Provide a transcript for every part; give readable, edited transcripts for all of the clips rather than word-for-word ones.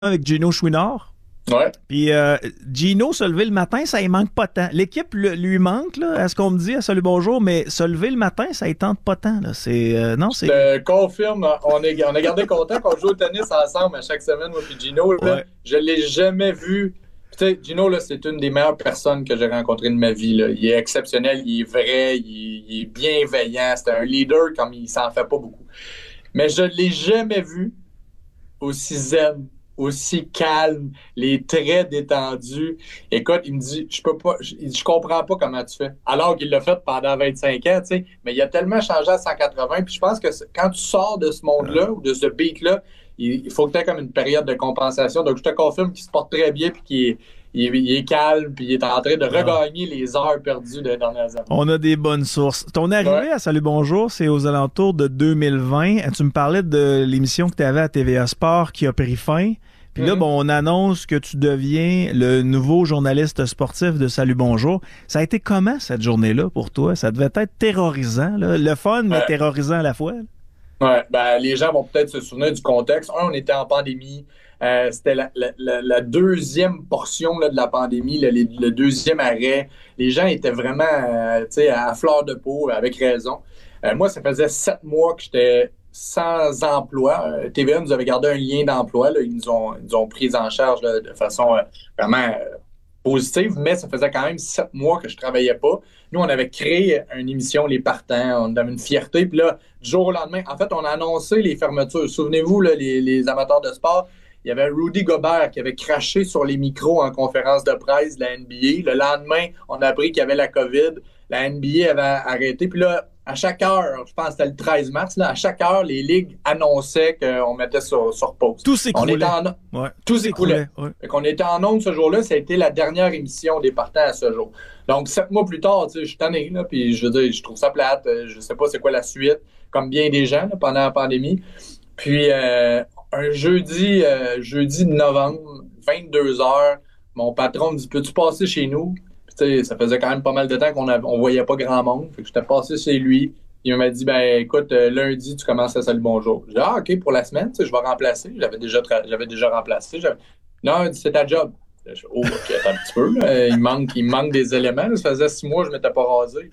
avec Gino Chouinard. Ouais. Puis Gino, se lever le matin, ça ne manque pas tant. L'équipe lui manque, là, à ce qu'on me dit à Salut Bonjour, mais se lever le matin, ça ne tente pas tant. Là. Non, Je c'est. te confirme, on a gardé contact qu'on joue au tennis ensemble à chaque semaine, moi puis Gino. Là, Ouais. je l'ai jamais vu. Tu sais, Gino, là, c'est une des meilleures personnes que j'ai rencontrées de ma vie. Là. Il est exceptionnel, il est vrai, il est bienveillant. C'est un leader comme il s'en fait pas beaucoup. Mais je l'ai jamais vu aussi zen, aussi calme, les traits détendus. Écoute, il me dit, je peux pas, je comprends pas comment tu fais. Alors qu'il l'a fait pendant 25 ans, tu sais. Mais il a tellement changé à 180. Puis je pense que quand tu sors de ce monde-là ou de ce beat-là, il faut que tu aies comme une période de compensation. Donc, je te confirme qu'il se porte très bien puis qu'il est calme puis il est en train de regagner les heures perdues des dernières années. On a des bonnes sources. Ton arrivée Ouais. à Salut Bonjour, c'est aux alentours de 2020. Tu me parlais de l'émission que tu avais à TVA Sport qui a pris fin. Puis là, bon, on annonce que tu deviens le nouveau journaliste sportif de Salut Bonjour. Ça a été comment cette journée-là pour toi? Ça devait être terrorisant, là. Le fun, mais terrorisant à la fois. Là. Ouais, ben, les gens vont peut-être se souvenir du contexte. On était en pandémie. C'était la deuxième portion là, de la pandémie, le deuxième arrêt. Les gens étaient vraiment tu sais, à fleur de peau, avec raison. Moi, ça faisait 7 mois que j'étais sans emploi. TVA nous avait gardé un lien d'emploi. Là. Ils nous ont pris en charge là, de façon vraiment positive, mais ça faisait quand même 7 mois que je travaillais pas. Nous, on avait créé une émission, Les Partants, on avait une fierté. Puis là, du jour au lendemain, en fait, on a annoncé les fermetures. Souvenez-vous, là, les amateurs de sport, il y avait Rudy Gobert qui avait craché sur les micros en conférence de presse de la NBA. Le lendemain, on a appris qu'il y avait la COVID. La NBA avait arrêté. Puis là, à chaque heure, je pense que c'était le 13 mars, là, à chaque heure, les ligues annonçaient qu'on mettait sur pause. Tout s'écroulait. Ouais. Tout s'écroulait. Ouais. Fait qu'on était en ondes ce jour-là, ça a été la dernière émission des Partants à ce jour. Donc, 7 mois plus tard, tu sais, je suis tanné, là, puis je veux dire, je trouve ça plate. Je sais pas c'est quoi la suite, comme bien des gens là, pendant la pandémie. Puis, un jeudi de novembre, 22 heures, mon patron me dit, peux-tu passer chez nous? Puis, tu sais, ça faisait quand même pas mal de temps qu'on voyait pas grand monde. Fait que j'étais passé chez lui. Il m'a dit, ben écoute, lundi, tu commences à Salut Bonjour. J'ai dit, ah, OK, pour la semaine, tu sais, je vais remplacer. J'avais déjà remplacé. Non, il dit, c'est ta job. Oh, OK, attends un petit peu. Là. Il me manque des éléments. Là. Ça faisait 6 mois que je ne m'étais pas rasé.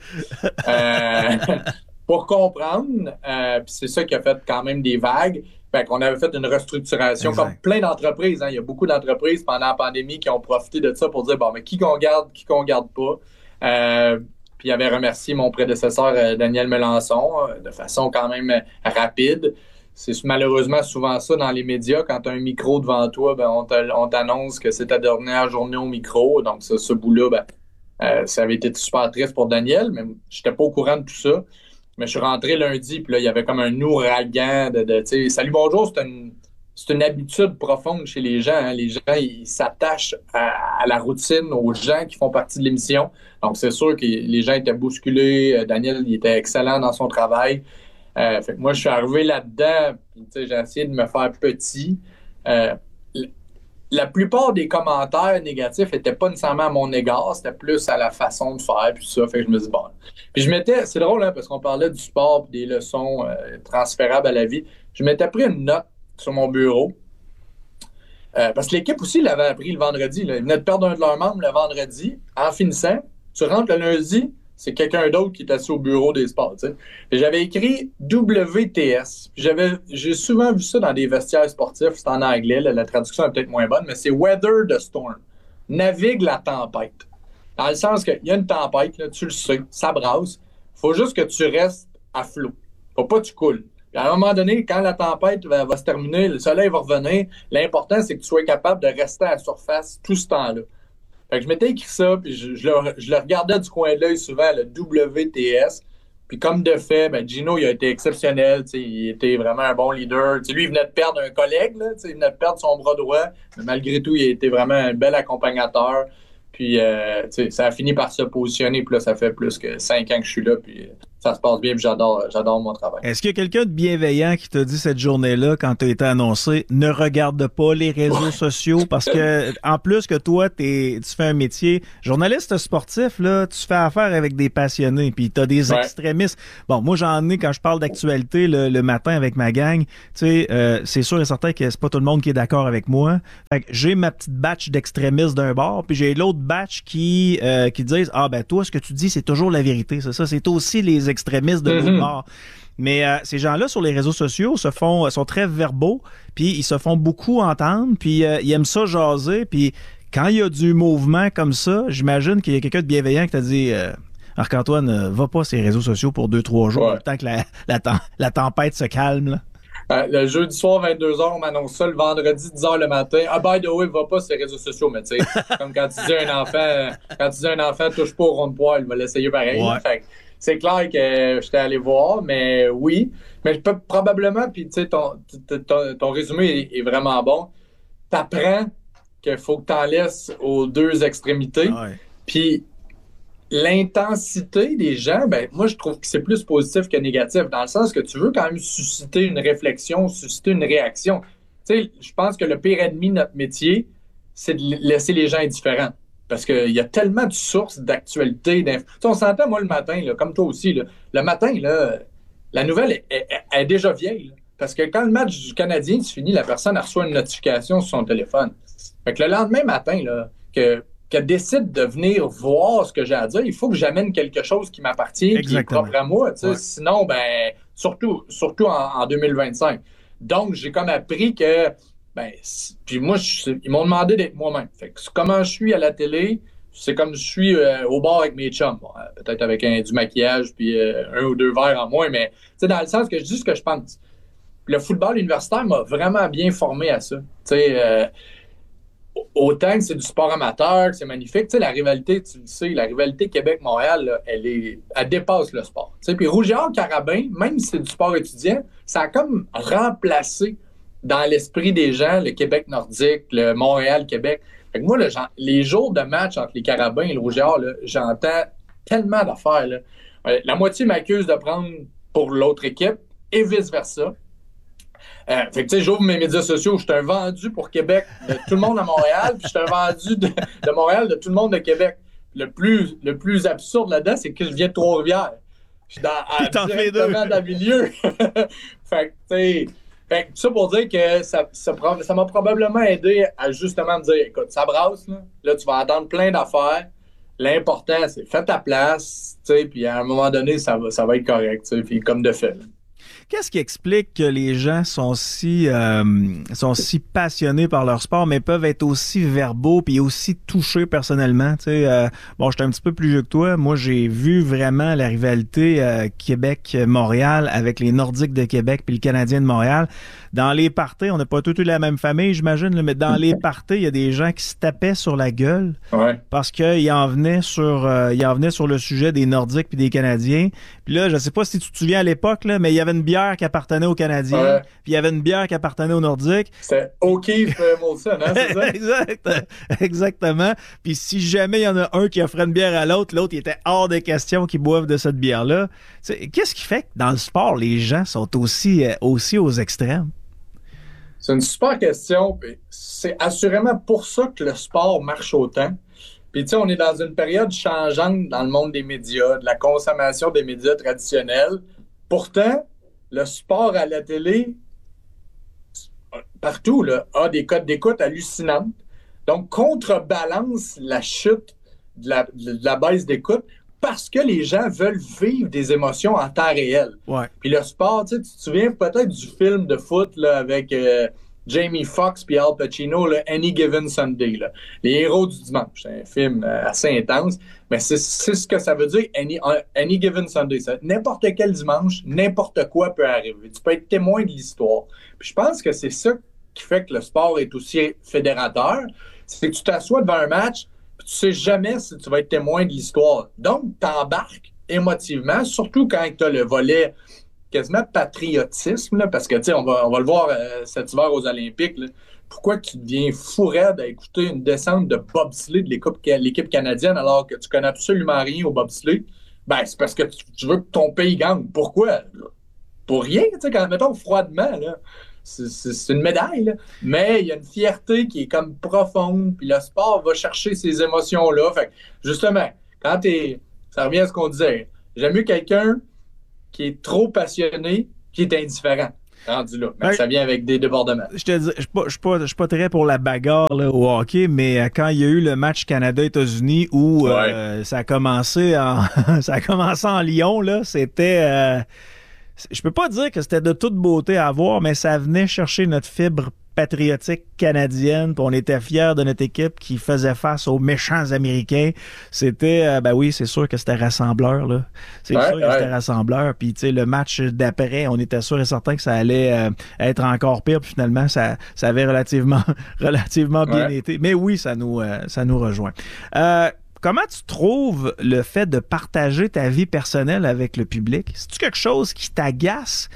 Pour comprendre, puis c'est ça qui a fait quand même des vagues. Fait qu'on avait fait une restructuration, Exact. comme plein d'entreprises. Hein. Il y a beaucoup d'entreprises pendant la pandémie qui ont profité de ça pour dire, bon, mais qui qu'on garde pas. Puis il avait remercié mon prédécesseur Daniel Melançon de façon quand même rapide. C'est malheureusement souvent ça dans les médias. Quand tu as un micro devant toi, ben, on t'annonce que c'est ta dernière journée au micro. Donc, ce bout-là, ça avait été super triste pour Daniel, mais je n'étais pas au courant de tout ça. Mais je suis rentré lundi, puis là, il y avait comme un ouragan tu sais, Salut Bonjour, c'est une habitude profonde chez les gens. Hein. Les gens, ils s'attachent à la routine, aux gens qui font partie de l'émission. Donc, c'est sûr que les gens étaient bousculés. Daniel, il était excellent dans son travail. Fait que moi, je suis arrivé là-dedans, puis, tu sais, j'ai essayé de me faire petit. Euh, la plupart des commentaires négatifs n'étaient pas nécessairement à mon égard, c'était plus à la façon de faire, puis ça. Fait que je me dis, bon. Puis c'est drôle, hein, parce qu'on parlait du sport et des leçons transférables à la vie. Je m'étais pris une note sur mon bureau. Parce que l'équipe aussi l'avait appris le vendredi. Là. Ils venaient de perdre un de leurs membres le vendredi. En finissant, tu rentres le lundi, c'est quelqu'un d'autre qui est assis au bureau des sports. Tu sais. Et j'avais écrit WTS. J'ai souvent vu ça dans des vestiaires sportifs. C'est en anglais. Là, la traduction est peut-être moins bonne, mais c'est Weather the Storm. Navigue la tempête. Dans le sens qu'il y a une tempête, là, tu le sais, ça brasse. Faut juste que tu restes à flot. Faut pas que tu coules. Puis à un moment donné, quand la tempête va se terminer, le soleil va revenir, l'important, c'est que tu sois capable de rester à la surface tout ce temps-là. Fait que je m'étais écrit ça, puis je le regardais du coin de l'œil souvent, le WTS. Puis comme de fait, ben Gino, il a été exceptionnel. Il était vraiment un bon leader. T'sais, lui, il venait de perdre un collègue. Là, il venait de perdre son bras droit. Mais malgré tout, il a été vraiment un bel accompagnateur. Puis ça a fini par se positionner. Puis là, ça fait plus que 5 ans que je suis là. Puis ça se passe bien, puis j'adore mon travail. Est-ce qu'il y a quelqu'un de bienveillant qui t'a dit cette journée-là, quand tu as été annoncé, ne regarde pas les réseaux sociaux? Parce que, en plus que toi, tu fais un métier journaliste sportif, là, tu fais affaire avec des passionnés, puis tu as des extrémistes. Bon, moi, j'en ai quand je parle d'actualité le matin avec ma gang. Tu sais, c'est sûr et certain que c'est pas tout le monde qui est d'accord avec moi. Fait que j'ai ma petite batch d'extrémistes d'un bord, puis j'ai l'autre batch qui disent, ah ben toi, ce que tu dis, c'est toujours la vérité. C'est ça, c'est aussi les extrémistes de l'autre bord. Mais ces gens-là, sur les réseaux sociaux, sont très verbaux, puis ils se font beaucoup entendre, puis ils aiment ça jaser, puis quand il y a du mouvement comme ça, j'imagine qu'il y a quelqu'un de bienveillant qui t'a dit Marc-Antoine, va pas sur les réseaux sociaux pour 2-3 jours, le temps que la tempête se calme, là. Le jeudi soir, 22h, on m'annonce ça. Le vendredi, 10h le matin. Ah, by the way, va pas sur les réseaux sociaux, mais tu sais, comme quand tu dis à un enfant, touche pas au rond de poil, il va l'essayer pareil. Ouais. Fait que c'est clair que j'étais allé voir, mais oui. Mais je peux probablement, puis tu sais, ton résumé est vraiment bon. T'apprends qu'il faut que t'en laisses aux deux extrémités. Ouais. Puis l'intensité des gens, ben moi je trouve que c'est plus positif que négatif, dans le sens que tu veux quand même susciter une réflexion, susciter une réaction. Tu sais, je pense que le pire ennemi de notre métier, c'est de laisser les gens indifférents. Parce qu'il y a tellement de sources d'actualité. Tu sais, on s'entend, moi, le matin, là, comme toi aussi, là, le matin, là, la nouvelle est déjà vieille. Là, parce que quand le match du Canadien se finit, la personne reçoit une notification sur son téléphone. Fait que le lendemain matin, là, qu'elle décide de venir voir ce que j'ai à dire, il faut que j'amène quelque chose qui m'appartient, qui est propre à moi. Ouais. Sinon, ben, surtout en 2025. Donc, j'ai comme appris que, ben, puis moi, ils m'ont demandé d'être moi-même. Fait que comment je suis à la télé, c'est comme je suis au bar avec mes chums. Bon, peut-être avec du maquillage, puis un ou deux verres en moins, mais dans le sens que je dis ce que je pense. Le football universitaire m'a vraiment bien formé à ça. Autant que c'est du sport amateur, que c'est magnifique. Tu sais, la rivalité, tu le sais, la rivalité Québec-Montréal, là, elle dépasse le sport. Tu sais, puis Rouge-Or-Carabin, même si c'est du sport étudiant, ça a comme remplacé dans l'esprit des gens le Québec nordique, le Montréal-Québec. Fait que moi, là, les jours de match entre les Carabins et le Rouge-Or, j'entends tellement d'affaires. Là. La moitié m'accuse de prendre pour l'autre équipe et vice-versa. Fait que tu sais, j'ouvre mes médias sociaux, je suis un vendu pour Québec de tout le monde à Montréal, puis je suis un vendu de Montréal de tout le monde de Québec. Le plus absurde là-dedans, c'est que je viens de Trois-Rivières. Je suis directement dans le milieu. Fait que tu sais, tout ça pour dire que ça m'a probablement aidé à justement me dire, écoute, ça brasse, là tu vas entendre plein d'affaires. L'important, c'est fais ta place, tu sais, puis à un moment donné, ça va être correct, tu sais, puis comme de fait. Là. Qu'est-ce qui explique que les gens sont si passionnés par leur sport, mais peuvent être aussi verbaux puis aussi touchés personnellement? Tu sais, bon, j'étais un petit peu plus vieux que toi. Moi, j'ai vu vraiment la rivalité Québec-Montréal avec les Nordiques de Québec puis le Canadien de Montréal. Dans les parties, on n'a pas tous eu la même famille, j'imagine, là, mais dans les parties, il y a des gens qui se tapaient sur la gueule parce qu'ils en venaient sur le sujet des Nordiques puis des Canadiens. Puis là, je sais pas si tu te souviens à l'époque, là, mais il y avait une bière qui appartenait aux Canadiens, puis il y avait une bière qui appartenait aux Nordiques. C'était O'Keefe Molson, hein, c'est ça? Exactement. Puis si jamais il y en a un qui offrait une bière à l'autre, l'autre, il était hors de question qu'il boive de cette bière-là. Qu'est-ce qui fait que dans le sport, les gens sont aussi aux extrêmes? C'est une super question. C'est assurément pour ça que le sport marche autant. Puis, tu sais, on est dans une période changeante dans le monde des médias, de la consommation des médias traditionnels. Pourtant, le sport à la télé, partout, là, a des codes d'écoute hallucinantes. Donc, contrebalance la chute de la baisse d'écoute parce que les gens veulent vivre des émotions en temps réel. Ouais. Puis le sport, tu te souviens peut-être du film de foot là, avec Jamie Foxx puis Al Pacino, là, Any Given Sunday. Là. Les héros du dimanche. C'est un film assez intense, mais c'est ce que ça veut dire, Any Given Sunday. N'importe quel dimanche, n'importe quoi peut arriver. Tu peux être témoin de l'histoire. Puis je pense que c'est ça qui fait que le sport est aussi fédérateur. C'est que tu t'assois devant un match, puis tu sais jamais si tu vas être témoin de l'histoire. Donc, t'embarques émotivement, surtout quand tu as le volet quasiment patriotisme, là, parce que, tu sais, on va le voir cet hiver aux Olympiques, là. Pourquoi tu deviens fou raide à écouter une descente de bobsleigh de l'équipe canadienne alors que tu connais absolument rien au bobsleigh? Ben, c'est parce que tu veux que ton pays gagne. Pourquoi? Pour rien, tu sais, quand, mettons, froidement, là. C'est une médaille, là. Mais il y a une fierté qui est comme profonde, puis le sport va chercher ces émotions-là. Fait que, justement, quand ça revient à ce qu'on disait, j'aime mieux quelqu'un qui est trop passionné, qui est indifférent. Rendu là. Mais ça vient avec des débordements. Je te dis, je suis pas très pour la bagarre là, au hockey, mais quand il y a eu le match Canada-États-Unis où ça a commencé en Lyon, là, c'était... je peux pas dire que c'était de toute beauté à voir, mais ça venait chercher notre fibre patriotique canadienne, puis on était fiers de notre équipe qui faisait face aux méchants Américains. C'était, ben oui, c'est sûr que c'était rassembleur, là. C'est sûr que c'était rassembleur. Puis, tu sais, le match d'après, on était sûr et certain que ça allait être encore pire. Puis finalement, ça avait relativement bien été. Mais oui, ça nous rejoint. Comment tu trouves le fait de partager ta vie personnelle avec le public? C'est-tu quelque chose qui t'agace?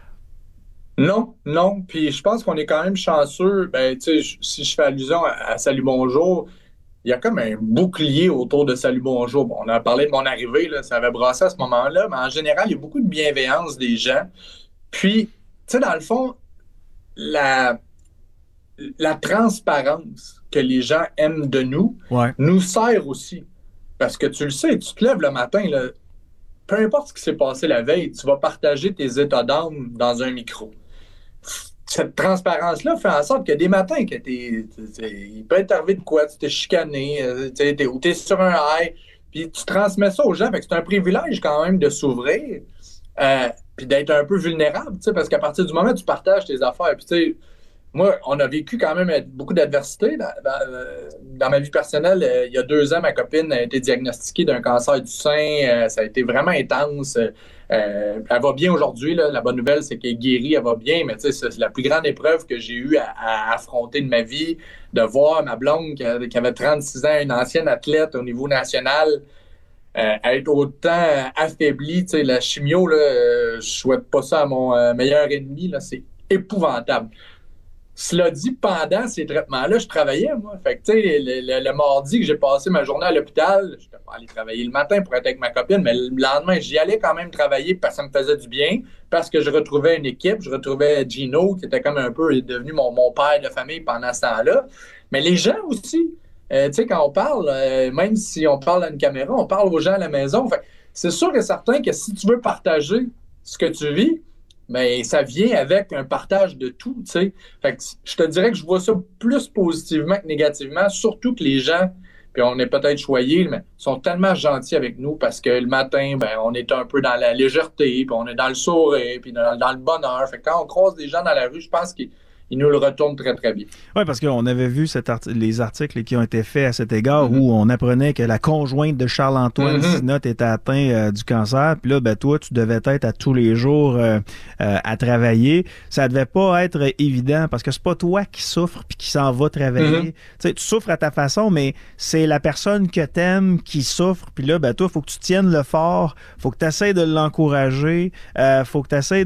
Non. Puis je pense qu'on est quand même chanceux. Ben, tu sais, si je fais allusion à Salut Bonjour, il y a comme un bouclier autour de Salut Bonjour. Bon, on a parlé de mon arrivée, là, ça avait brassé à ce moment-là, mais en général, il y a beaucoup de bienveillance des gens. Puis, tu sais, dans le fond, la transparence que les gens aiment de nous nous sert aussi. Parce que tu le sais, tu te lèves le matin, là, peu importe ce qui s'est passé la veille, tu vas partager tes états d'âme dans un micro. Cette transparence-là fait en sorte que des matins, que il peut être arrivé de quoi, tu t'es chicané, ou t'es sur un high, puis tu transmets ça aux gens. Fait que c'est un privilège quand même de s'ouvrir, puis d'être un peu vulnérable, parce qu'à partir du moment où tu partages tes affaires, puis tu sais, moi, on a vécu quand même beaucoup d'adversité dans ma vie personnelle. Il y a 2 ans, ma copine a été diagnostiquée d'un cancer du sein. Ça a été vraiment intense. Elle va bien aujourd'hui. La bonne nouvelle, c'est qu'elle est guérie, elle va bien. Mais c'est la plus grande épreuve que j'ai eu à affronter de ma vie, de voir ma blonde qui avait 36 ans, une ancienne athlète au niveau national, être autant affaiblie. La chimio, je souhaite pas ça à mon meilleur ennemi. C'est épouvantable. Cela dit, pendant ces traitements-là, je travaillais, moi. Fait que, tu sais, le mardi que j'ai passé ma journée à l'hôpital, je n'étais pas allé travailler le matin pour être avec ma copine, mais le lendemain, j'y allais quand même travailler parce que ça me faisait du bien, parce que je retrouvais une équipe, je retrouvais Gino, qui était comme un peu devenu mon père de famille pendant ce temps-là. Mais les gens aussi, tu sais, quand on parle, même si on parle à une caméra, on parle aux gens à la maison. Fait c'est sûr et certain que si tu veux partager ce que tu vis, mais ça vient avec un partage de tout, tu sais. Fait que je te dirais que je vois ça plus positivement que négativement, surtout que les gens, puis on est peut-être choyés, mais sont tellement gentils avec nous parce que le matin, ben, on est un peu dans la légèreté, puis on est dans le sourire, puis dans le bonheur. Fait que quand on croise des gens dans la rue, je pense qu'ils nous le retournent très, très bien. Oui, parce qu'on avait vu les articles qui ont été faits à cet égard où on apprenait que la conjointe de Charles-Antoine Sinotte était atteint du cancer. Puis là, ben, toi, tu devais être à tous les jours à travailler. Ça devait pas être évident parce que c'est pas toi qui souffres puis qui s'en va travailler. Tu sais, tu souffres à ta façon, mais c'est la personne que t'aimes qui souffre. Puis là, ben, toi, il faut que tu tiennes le fort. Faut que tu essaies de l'encourager. Faut que tu essaies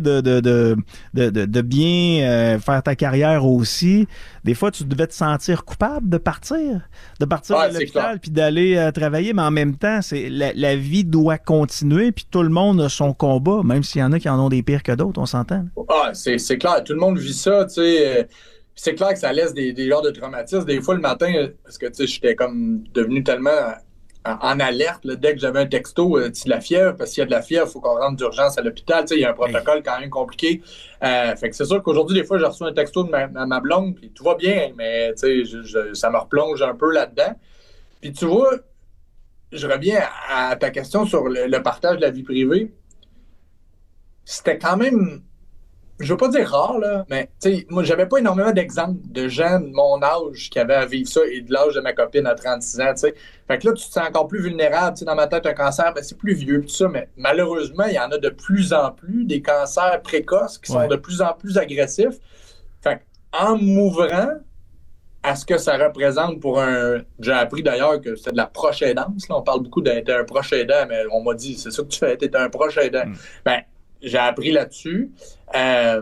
de bien faire ta carrière aussi. Des fois, tu devais te sentir coupable de partir de l'hôpital puis d'aller travailler, mais en même temps, la vie doit continuer puis tout le monde a son combat, même s'il y en a qui en ont des pires que d'autres, on s'entend. Ah, c'est clair, tout le monde vit ça, tu sais. C'est clair que ça laisse des genres de traumatismes. Des fois, le matin, parce que, tu sais, j'étais comme devenu tellement en alerte, là, dès que j'avais un texto, de la fièvre, parce qu'il y a de la fièvre, il faut qu'on rentre d'urgence à l'hôpital. Il y a un protocole quand même compliqué. Fait que c'est sûr qu'aujourd'hui, des fois, j'ai reçu un texto de ma blonde, puis tout va bien, mais ça me replonge un peu là-dedans. Puis tu vois, je reviens à ta question sur le partage de la vie privée. C'était quand même, je veux pas dire rare, là, mais moi, j'avais pas énormément d'exemples de gens de mon âge qui avaient à vivre ça et de l'âge de ma copine à 36 ans, t'sais. Fait que là, tu te sens encore plus vulnérable, dans ma tête, un cancer, ben, c'est plus vieux, tout ça, mais malheureusement, il y en a de plus en plus, des cancers précoces qui sont de plus en plus agressifs. Fait que, en m'ouvrant à ce que ça représente pour j'ai appris d'ailleurs que c'est de la proche aidance, là, on parle beaucoup d'être un proche aidant, mais on m'a dit, c'est ça que tu fais, t'es un proche aidant. Ben, j'ai appris là-dessus.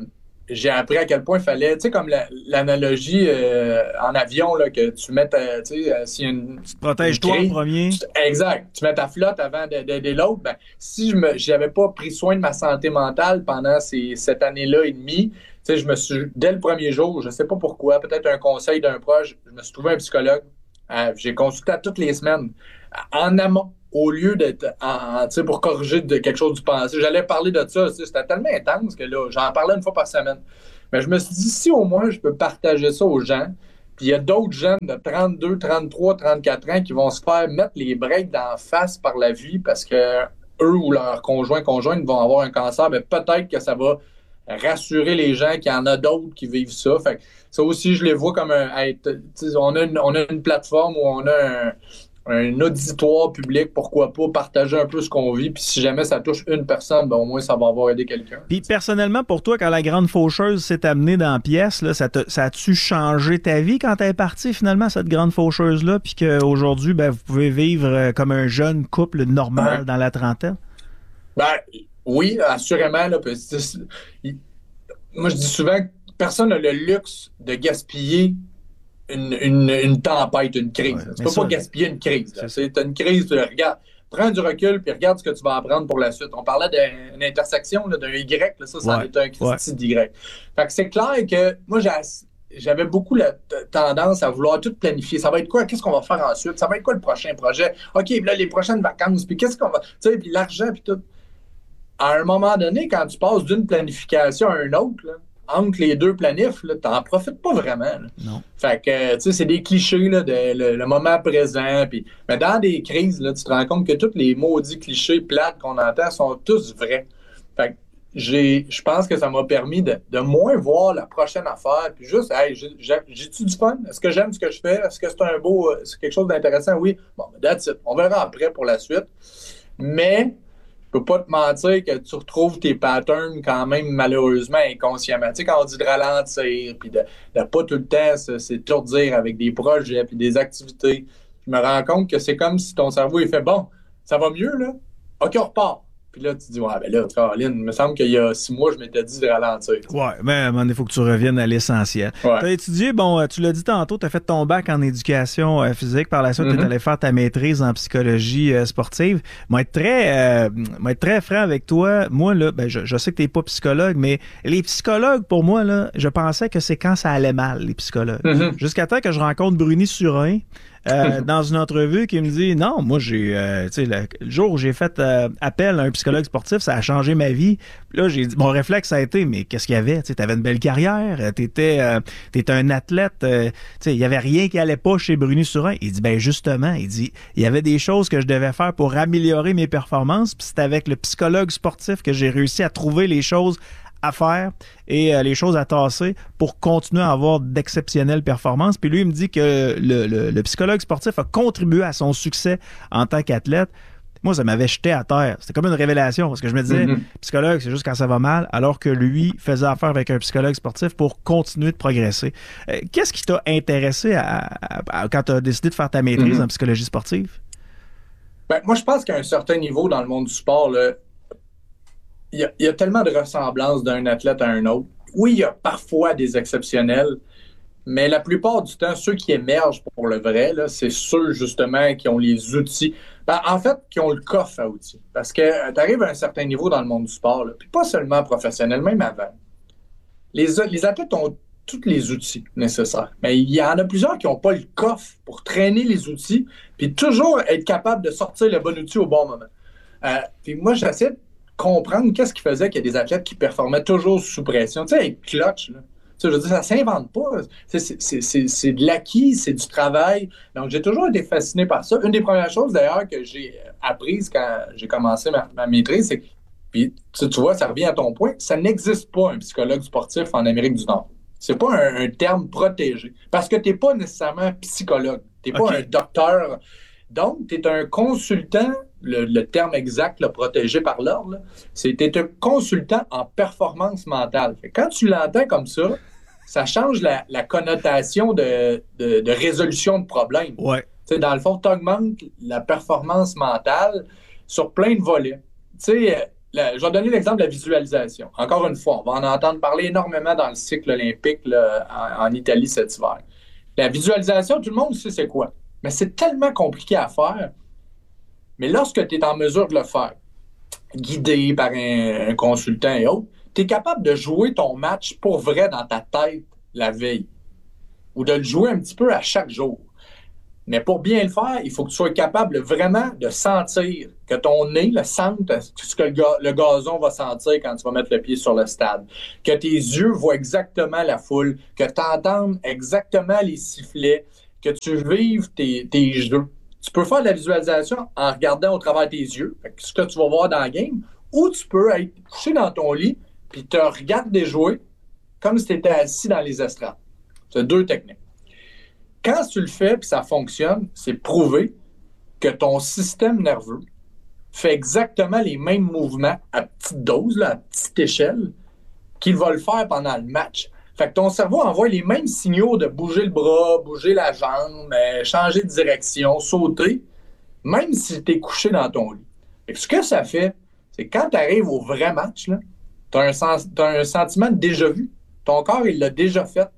j'ai appris à quel point il fallait, tu sais, comme l'analogie en avion, là, que tu mets, tu sais, s'il y a Tu te protèges toi en premier. Exact. Tu mets ta flotte avant d'aider l'autre. Ben, si j'avais pas pris soin de ma santé mentale pendant cette année-là et demie, tu sais, dès le premier jour, je sais pas pourquoi, peut-être un conseil d'un proche, je me suis trouvé un psychologue. J'ai consulté toutes les semaines, en amont, au lieu d'être tu sais, pour corriger quelque chose du passé. J'allais parler de ça, tu sais, c'était tellement intense que là, j'en parlais une fois par semaine. Mais je me suis dit, si au moins je peux partager ça aux gens, puis il y a d'autres jeunes de 32, 33, 34 ans qui vont se faire mettre les breaks d'en face par la vie parce que eux ou leurs conjointes vont avoir un cancer, ben peut-être que ça va rassurer les gens qu'il y en a d'autres qui vivent ça. Fait que ça aussi, je les vois comme on a une plateforme où on a un auditoire public, pourquoi pas partager un peu ce qu'on vit, puis si jamais ça touche une personne, ben au moins ça va avoir aidé quelqu'un. Puis personnellement, pour toi, quand la grande faucheuse s'est amenée dans la pièce, là, ça a-tu changé ta vie quand elle est partie finalement, cette grande faucheuse-là, puis qu'aujourd'hui, ben, vous pouvez vivre comme un jeune couple normal dans la trentaine? Ben oui, assurément. Là, moi, je dis souvent que personne n'a le luxe de gaspiller une tempête, une crise. Ouais, tu peux pas gaspiller une crise. Tu as une crise, regarde, prends du recul puis regarde ce que tu vas apprendre pour la suite. On parlait d'une intersection, d'un Y, là, ça en est un Christi d'Y. Fait que c'est clair que moi, j'avais beaucoup la tendance à vouloir tout planifier. Ça va être quoi? Qu'est-ce qu'on va faire ensuite? Ça va être quoi le prochain projet? OK, là, les prochaines vacances, puis qu'est-ce qu'on va... Tu sais, puis l'argent, puis tout. À un moment donné, quand tu passes d'une planification à une autre, là, entre les deux planifs, tu n'en profites pas vraiment. Là. Non. Fait que, tu sais, c'est des clichés, là, le moment présent. Mais dans des crises, là, tu te rends compte que tous les maudits clichés plates qu'on entend sont tous vrais. Fait que je pense que ça m'a permis de moins voir la prochaine affaire. Puis juste, hey, j'ai-tu du fun? Est-ce que j'aime ce que je fais? Est-ce que c'est quelque chose d'intéressant? Oui. Bon, that's it. On verra après pour la suite. Mais je peux pas te mentir que tu retrouves tes patterns quand même malheureusement inconsciemment. Tu sais, quand on dit de ralentir, puis de pas tout le temps s'étourdir avec des projets puis des activités, je me rends compte que c'est comme si ton cerveau il fait bon, ça va mieux là, ok on repart. Puis là, tu dis, ouais, ben là, Caroline, il me semble qu'il y a 6 mois, je m'étais dit de ralentir. Ouais, mais à un moment donné, il faut que tu reviennes à l'essentiel. Ouais. Tu as étudié, bon, tu l'as dit tantôt, tu as fait ton bac en éducation physique. Par la suite, tu es allé faire ta maîtrise en psychologie sportive. Moi, être très franc avec toi, moi, là, ben, je sais que tu n'es pas psychologue, mais les psychologues, pour moi, là, je pensais que c'est quand ça allait mal, les psychologues. Jusqu'à temps que je rencontre Bruni Surin. Dans une entrevue qui me dit non, moi j'ai tu sais le jour où j'ai fait appel à un psychologue sportif, ça a changé ma vie. Puis là, j'ai dit mon réflexe ça a été mais qu'est-ce qu'il y avait, tu avais une belle carrière, t'étais un athlète, tu sais, il y avait rien qui allait pas chez Bruni Surin. Il dit ben justement, il dit il y avait des choses que je devais faire pour améliorer mes performances, puis c'est avec le psychologue sportif que j'ai réussi à trouver les choses à faire et les choses à tasser pour continuer à avoir d'exceptionnelles performances. Puis lui, il me dit que le psychologue sportif a contribué à son succès en tant qu'athlète. Moi, ça m'avait jeté à terre. C'était comme une révélation parce que je me disais, psychologue, c'est juste quand ça va mal, alors que lui faisait affaire avec un psychologue sportif pour continuer de progresser. Qu'est-ce qui t'a intéressé quand tu as décidé de faire ta maîtrise en psychologie sportive? Ben, moi, je pense qu'à un certain niveau dans le monde du sport, là, il y a tellement de ressemblances d'un athlète à un autre. Oui, il y a parfois des exceptionnels, mais la plupart du temps, ceux qui émergent pour le vrai, là, c'est ceux justement qui ont les outils. Ben, en fait, qui ont le coffre à outils. Parce que tu arrives à un certain niveau dans le monde du sport, là, puis pas seulement professionnel, même avant. Les athlètes ont tous les outils nécessaires. Mais il y en a plusieurs qui n'ont pas le coffre pour traîner les outils, puis toujours être capable de sortir le bon outil au bon moment. Puis moi, j'essaie de comprendre qu'est-ce qui faisait qu'il y a des athlètes qui performaient toujours sous pression. Tu sais, être clutch, là. Tu sais, je veux dire, ça s'invente pas. C'est de l'acquis, c'est du travail. Donc, j'ai toujours été fasciné par ça. Une des premières choses, d'ailleurs, que j'ai apprises quand j'ai commencé ma maîtrise, c'est que, puis tu vois, ça revient à ton point, ça n'existe pas un psychologue sportif en Amérique du Nord. C'est pas un terme protégé. Parce que t'es pas nécessairement psychologue. T'es pas un docteur. Donc, tu es un consultant, le terme exact, là, protégé par l'ordre, c'est tu es un consultant en performance mentale. Fait, quand tu l'entends comme ça change la connotation de résolution de problèmes. Ouais. Dans le fond, tu augmentes la performance mentale sur plein de volets. je vais donner l'exemple de la visualisation. Encore une fois, on va en entendre parler énormément dans le cycle olympique là, en Italie cet hiver. La visualisation, tout le monde sait c'est quoi. Mais c'est tellement compliqué à faire. Mais lorsque tu es en mesure de le faire, guidé par un consultant et autres, tu es capable de jouer ton match pour vrai dans ta tête la veille. Ou de le jouer un petit peu à chaque jour. Mais pour bien le faire, il faut que tu sois capable vraiment de sentir que ton nez le sente ce que le gazon va sentir quand tu vas mettre le pied sur le stade. Que tes yeux voient exactement la foule, que tu entendes exactement les sifflets, que tu vives tes jeux. Tu peux faire de la visualisation en regardant au travers de tes yeux, ce que tu vas voir dans la game, ou tu peux être couché dans ton lit puis te regarder jouer comme si tu étais assis dans les estrades. C'est 2 techniques. Quand tu le fais et ça fonctionne, c'est prouvé que ton système nerveux fait exactement les mêmes mouvements à petite dose, là, à petite échelle, qu'il va le faire pendant le match. Fait que ton cerveau envoie les mêmes signaux de bouger le bras, bouger la jambe, changer de direction, sauter, même si tu es couché dans ton lit. Fait que ce que ça fait, c'est que quand tu arrives au vrai match, tu as un sentiment de déjà-vu. Ton corps, il l'a déjà fait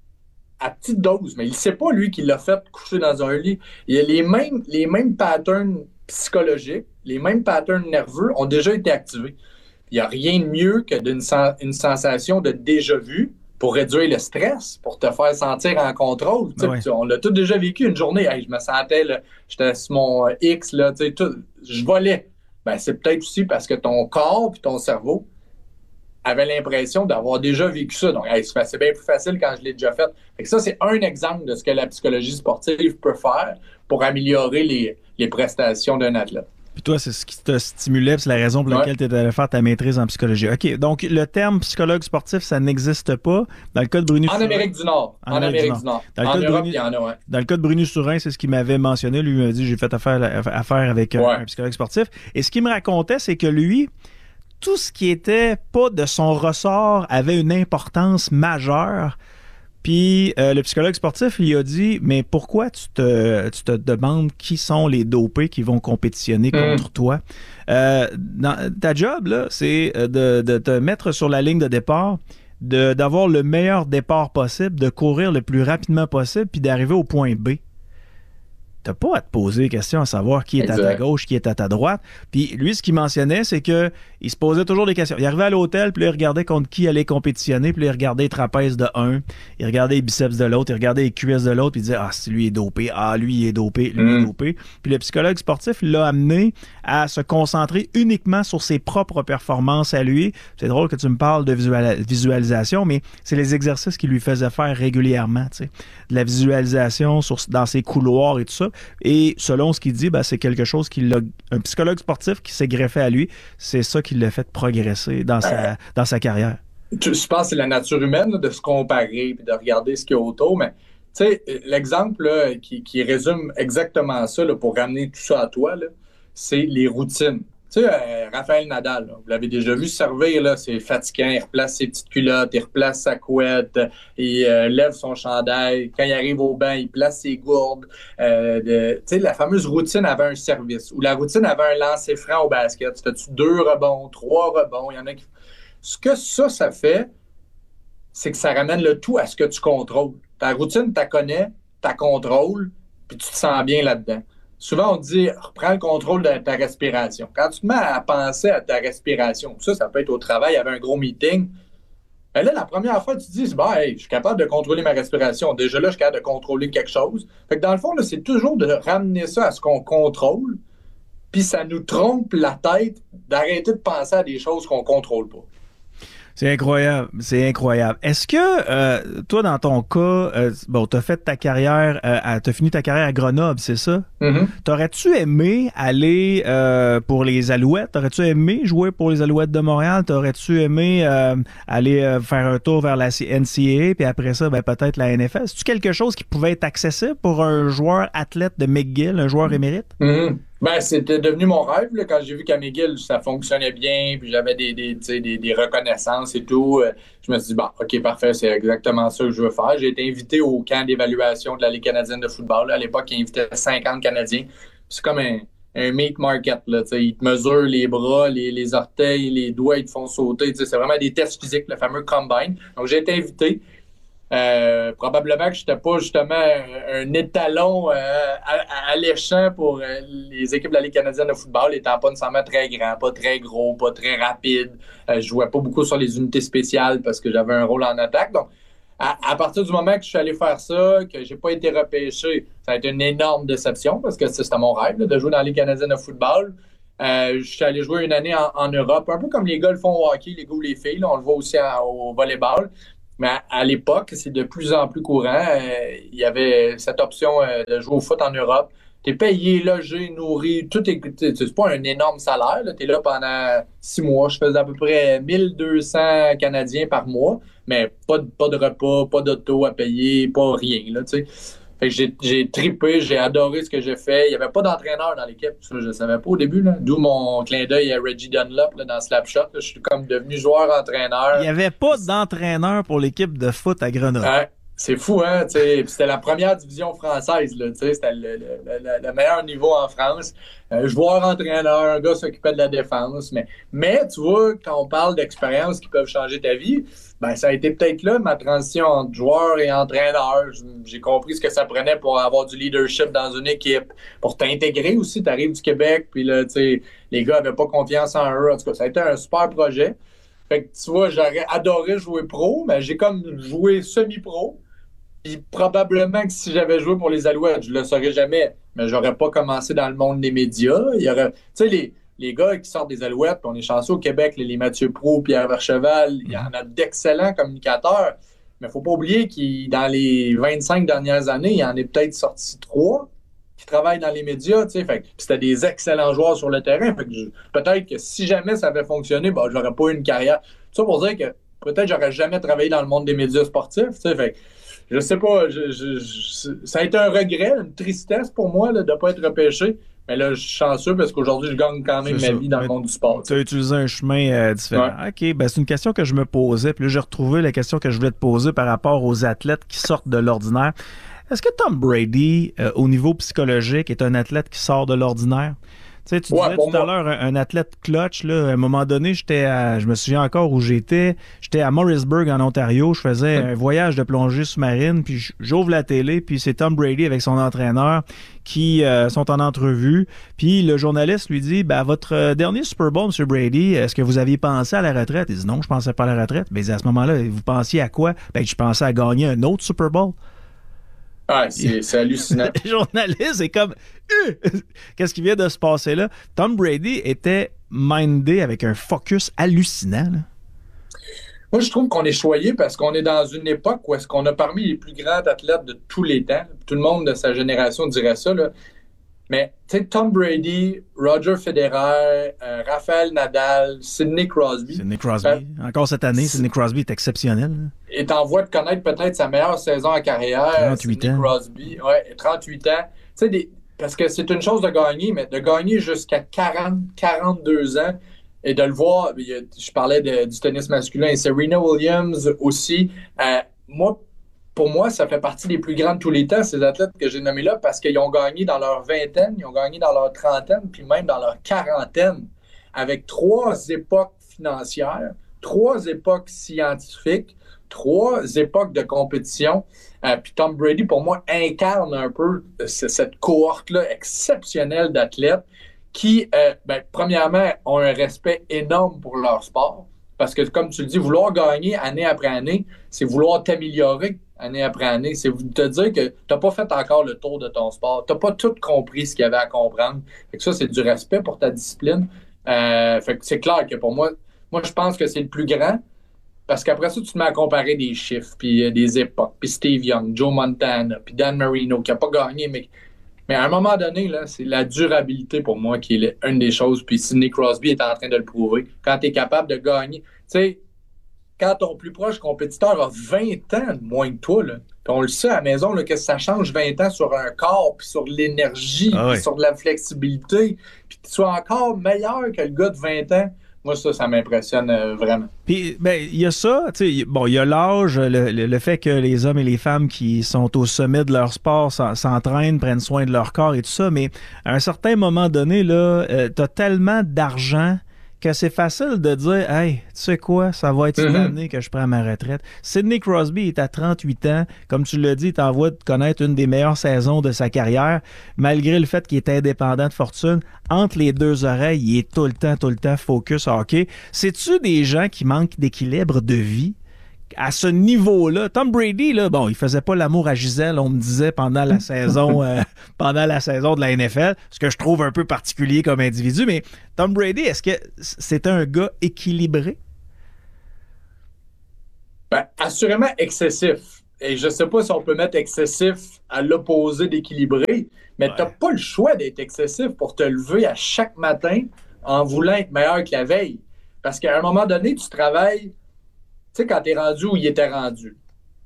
à petite dose, mais il ne sait pas, lui, qu'il l'a fait coucher dans un lit. Il y a les mêmes patterns psychologiques, les mêmes patterns nerveux ont déjà été activés. Il n'y a rien de mieux que une sensation de déjà-vu pour réduire le stress, pour te faire sentir en contrôle. Ouais. On l'a tous déjà vécu une journée. Hey, je me sentais, j'étais sur mon X, là, je volais. Ben, c'est peut-être aussi parce que ton corps et ton cerveau avait l'impression d'avoir déjà vécu ça. Donc, hey, c'est bien plus facile quand je l'ai déjà fait. Fait que ça, c'est un exemple de ce que la psychologie sportive peut faire pour améliorer les prestations d'un athlète. Puis toi, c'est ce qui te stimulait, c'est la raison pour laquelle tu étais allé faire ta maîtrise en psychologie. OK, donc le terme psychologue sportif, ça n'existe pas. Dans le cas de Bruni-Sourin... En Amérique du Nord. En Amérique du Nord. En Europe, il y en a, ouais. Dans le cas de Bruni-Sourin, c'est ce qu'il m'avait mentionné. Lui, il m'a dit, j'ai fait affaire avec un psychologue sportif. Et ce qu'il me racontait, c'est que lui, tout ce qui était pas de son ressort avait une importance majeure. Puis le psychologue sportif lui a dit, mais pourquoi tu te demandes qui sont les dopés qui vont compétitionner contre toi? Ta job, là, c'est de te mettre sur la ligne de départ, d'avoir le meilleur départ possible, de courir le plus rapidement possible, puis d'arriver au point B. T'as pas à te poser des questions à savoir qui est à ta gauche, qui est à ta droite. Puis lui, ce qu'il mentionnait, c'est que il se posait toujours des questions. Il arrivait à l'hôtel, puis là, il regardait contre qui allait compétitionner, puis là, il regardait les trapèzes de un, il regardait les biceps de l'autre, il regardait les cuisses de l'autre, puis il disait « Ah, si lui est dopé, ah, lui, il est dopé, lui, il est dopé. » Puis le psychologue sportif l'a amené à se concentrer uniquement sur ses propres performances à lui. C'est drôle que tu me parles de visualisation, mais c'est les exercices qu'il lui faisait faire régulièrement, tu sais. De la visualisation dans ses couloirs et tout ça. Et selon ce qu'il dit, ben, c'est quelque chose un psychologue sportif qui s'est greffé à lui, c'est ça qui l'a fait progresser dans sa carrière. Je pense que c'est la nature humaine là, de se comparer et de regarder ce qu'il y a autour, mais tu sais, l'exemple là, qui résume exactement ça là, pour ramener tout ça à toi, là, c'est les routines. Tu sais, Rafael Nadal, là, vous l'avez déjà vu servir, là, c'est fatigant, il replace ses petites culottes, il replace sa couette, il lève son chandail, quand il arrive au banc, il place ses gourdes. Tu sais, la fameuse routine avait un service, ou la routine avait un lancer franc au basket. C'était-tu 2 rebonds, 3 rebonds, il y en a qui... Ce que ça fait, c'est que ça ramène le tout à ce que tu contrôles. Ta routine, tu la connais, tu la contrôles, puis tu te sens bien là-dedans. Souvent, on dit, reprends le contrôle de ta respiration. Quand tu te mets à penser à ta respiration, ça peut être au travail, il y avait un gros meeting. Mais là, la première fois, tu te dis, bah, hey, je suis capable de contrôler ma respiration. Déjà là, je suis capable de contrôler quelque chose. Fait que dans le fond, là, c'est toujours de ramener ça à ce qu'on contrôle, puis ça nous trompe la tête d'arrêter de penser à des choses qu'on contrôle pas. C'est incroyable, c'est incroyable. Est-ce que, toi, dans ton cas, t'as fait ta carrière, t'as fini ta carrière à Grenoble, c'est ça? Mm-hmm. T'aurais-tu aimé aller pour les Alouettes? T'aurais-tu aimé jouer pour les Alouettes de Montréal? T'aurais-tu aimé aller faire un tour vers la NCAA, puis après ça, peut-être la NFL? C'est-tu quelque chose qui pouvait être accessible pour un joueur athlète de McGill, un joueur émérite? Mm-hmm. C'était devenu mon rêve là, quand j'ai vu qu'à McGill, ça fonctionnait bien, puis j'avais des reconnaissances et tout. Je me suis dit, OK, parfait, c'est exactement ça que je veux faire. J'ai été invité au camp d'évaluation de la Ligue canadienne de football. Là. À l'époque, ils invitaient 50 Canadiens. C'est comme meat market. Là, ils te mesurent les bras, les orteils, les doigts, ils te font sauter. C'est vraiment des tests physiques, le fameux combine. Donc, j'ai été invité. Probablement que je n'étais pas justement un étalon alléchant pour les équipes de la Ligue canadienne de football, étant pas nécessairement très grand, pas très gros, pas très rapide. Je jouais pas beaucoup sur les unités spéciales parce que j'avais un rôle en attaque. Donc, à partir du moment que je suis allé faire ça, que j'ai pas été repêché, ça a été une énorme déception parce que c'était mon rêve là, de jouer dans la Ligue canadienne de football. Je suis allé jouer une année en Europe, un peu comme les gars le font au hockey, les gars ou les filles. Là, on le voit aussi au volleyball. Mais à l'époque, c'est de plus en plus courant. Il y avait cette option de jouer au foot en Europe. T'es payé, logé, nourri, tout est. C'est pas un énorme salaire. T'es là pendant 6 mois. Je faisais à peu près 1200 Canadiens par mois, mais pas de repas, pas d'auto à payer, pas rien. Là, t'sais. Fait que j'ai trippé, j'ai adoré ce que j'ai fait. Il n'y avait pas d'entraîneur dans l'équipe. Ça, je ne savais pas au début. Là. D'où mon clin d'œil à Reggie Dunlop là, dans Slapshot. Là. Je suis comme devenu joueur-entraîneur. Il n'y avait pas d'entraîneur pour l'équipe de foot à Grenoble. C'est fou, hein? C'était la première division française. Là, c'était le meilleur niveau en France. Joueur-entraîneur, un gars s'occupait de la défense. Mais tu vois, quand on parle d'expériences qui peuvent changer ta vie, ben ça a été peut-être là ma transition entre joueur et entraîneur. J'ai compris ce que ça prenait pour avoir du leadership dans une équipe, pour t'intégrer aussi. Tu arrives du Québec, puis là, les gars n'avaient pas confiance en eux. En tout cas, ça a été un super projet. Fait que tu vois, j'aurais adoré jouer pro, mais j'ai comme joué semi-pro. Puis probablement que si j'avais joué pour les Alouettes, je le saurais jamais, mais j'aurais pas commencé dans le monde des médias. Il y aurait, tu sais, les gars qui sortent des Alouettes, on est chanceux au Québec, les Mathieu Pro, Pierre Vercheval, il y en a d'excellents communicateurs, mais faut pas oublier que dans les 25 dernières années, il y en est peut-être sorti 3 qui travaillent dans les médias, tu sais, fait que c'était des excellents joueurs sur le terrain. Fait que peut-être que si jamais ça avait fonctionné, ben j'aurais pas eu une carrière. Tout ça pour dire que peut-être j'aurais jamais travaillé dans le monde des médias sportifs, tu sais, fait que je sais pas, ça a été un regret, une tristesse pour moi là, de ne pas être repêché. Mais là, je suis chanceux parce qu'aujourd'hui, je gagne quand même ma vie dans le monde du sport. Tu as utilisé un chemin différent. Ouais. OK, ben c'est une question que je me posais. Puis là, j'ai retrouvé la question que je voulais te poser par rapport aux athlètes qui sortent de l'ordinaire. Est-ce que Tom Brady, au niveau psychologique, est un athlète qui sort de l'ordinaire? Tu sais, tu disais tout à l'heure un athlète clutch, là, à un moment donné, je me souviens encore où j'étais à Morrisburg en Ontario, je faisais un voyage de plongée sous-marine, puis j'ouvre la télé, puis c'est Tom Brady avec son entraîneur qui sont en entrevue, puis le journaliste lui dit, ben votre dernier Super Bowl, M. Brady, est-ce que vous aviez pensé à la retraite? Il dit non, je pensais pas à la retraite. Ben, à ce moment-là, vous pensiez à quoi? Ben, je pensais à gagner un autre Super Bowl. Ah, c'est hallucinant. Le journaliste est comme qu'est-ce qui vient de se passer là? Tom Brady était mindé avec un focus hallucinant. Là. Moi, je trouve qu'on est choyé parce qu'on est dans une époque où est-ce qu'on a parmi les plus grands athlètes de tous les temps. Tout le monde de sa génération dirait ça. Là. Mais tu sais, Tom Brady, Roger Federer, Rafael Nadal, Sidney Crosby. Sidney Crosby. Encore cette année, Sidney Crosby est exceptionnel. Là. Est en voie de connaître peut-être sa meilleure saison en carrière. 38 Sidney ans. Crosby, ouais, 38 ans. Tu sais, parce que c'est une chose de gagner, mais de gagner jusqu'à 42 ans et de le voir, je parlais du tennis masculin, et Serena Williams aussi. Pour moi, ça fait partie des plus grands de tous les temps, ces athlètes que j'ai nommés là, parce qu'ils ont gagné dans leur vingtaine, ils ont gagné dans leur trentaine, puis même dans leur quarantaine, avec 3 époques financières, 3 époques scientifiques, 3 époques de compétition. Puis Tom Brady, pour moi, incarne un peu cette cohorte-là exceptionnelle d'athlètes qui, premièrement, ont un respect énorme pour leur sport. Parce que, comme tu le dis, vouloir gagner année après année, c'est vouloir t'améliorer année après année. C'est te dire que tu n'as pas fait encore le tour de ton sport. Tu n'as pas tout compris ce qu'il y avait à comprendre. Fait que ça, c'est du respect pour ta discipline. Fait que c'est clair que pour moi, je pense que c'est le plus grand. Parce qu'après ça, tu te mets à comparer des chiffres, puis des époques, puis Steve Young, Joe Montana, puis Dan Marino, qui n'a pas gagné, mais à un moment donné, là, c'est la durabilité pour moi qui est une des choses. Puis Sidney Crosby est en train de le prouver. Quand tu es capable de gagner, tu sais, quand ton plus proche compétiteur a 20 ans de moins que toi, là, puis on le sait à la maison, là, que ça change 20 ans sur un corps, puis sur l'énergie, puis sur de la flexibilité, puis que tu sois encore meilleur que le gars de 20 ans, Moi, ça m'impressionne vraiment. Puis, ben, il y a ça, tu sais, bon, il y a l'âge, le fait que les hommes et les femmes qui sont au sommet de leur sport s'entraînent, prennent soin de leur corps et tout ça, mais à un certain moment donné, là, t'as tellement d'argent que c'est facile de dire, hey, tu sais quoi, ça va être cette année que je prends ma retraite. Sidney Crosby est à 38 ans. Comme tu l'as dit, il t'envoie de connaître une des meilleures saisons de sa carrière, malgré le fait qu'il est indépendant de fortune. Entre les deux oreilles, il est tout le temps focus hockey. C'est-tu des gens qui manquent d'équilibre de vie? À ce niveau-là, Tom Brady, là, bon, il faisait pas l'amour à Gisèle, on me disait pendant la saison de la NFL, ce que je trouve un peu particulier comme individu, mais Tom Brady, est-ce que c'est un gars équilibré? Ben, assurément excessif. Et je sais pas si on peut mettre excessif à l'opposé d'équilibré, mais t'as pas le choix d'être excessif pour te lever à chaque matin en voulant être meilleur que la veille. Parce qu'à un moment donné, tu travailles. Tu sais, quand tu es rendu où il était rendu,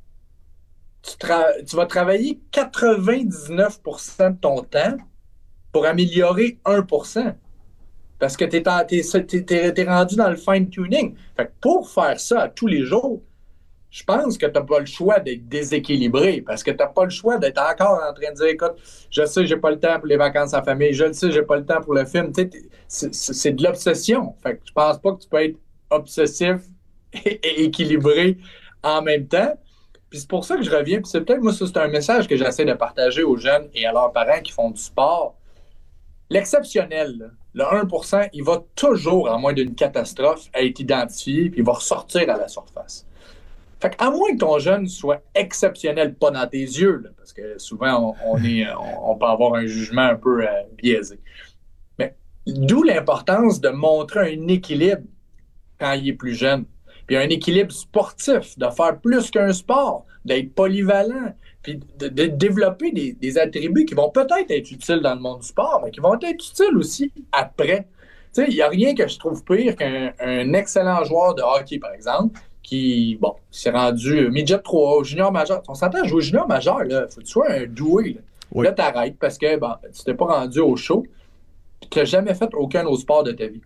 tu vas travailler 99% de ton temps pour améliorer 1%. Parce que tu es rendu dans le fine-tuning. Fait que pour faire ça tous les jours, je pense que tu n'as pas le choix d'être déséquilibré. Parce que tu n'as pas le choix d'être encore en train de dire, écoute, je sais, j'ai pas le temps pour les vacances en famille. Je le sais, j'ai pas le temps pour le film. Tu sais, c'est de l'obsession. Fait que je pense pas que tu peux être obsessif et équilibré en même temps. Puis c'est pour ça que je reviens. Puis c'est peut-être, moi, ça, c'est un message que j'essaie de partager aux jeunes et à leurs parents qui font du sport. L'exceptionnel, là, le 1%, il va toujours, à moins d'une catastrophe, être identifié puis il va ressortir à la surface. Fait qu'à moins que ton jeune soit exceptionnel, pas dans tes yeux, là, parce que souvent, on peut avoir un jugement un peu biaisé. Mais d'où l'importance de montrer un équilibre quand il est plus jeune. Puis un équilibre sportif, de faire plus qu'un sport, d'être polyvalent, puis de développer des attributs qui vont peut-être être utiles dans le monde du sport, mais qui vont être utiles aussi après. Tu sais, il n'y a rien que je trouve pire qu'un excellent joueur de hockey, par exemple, qui, bon, s'est rendu midget 3 au junior majeur. On s'entend jouer au junior majeur, là, faut que tu sois un doué. Là, oui. Là t'arrêtes parce que, bon, tu t'es pas rendu au show, puis tu n'as jamais fait aucun autre sport de ta vie.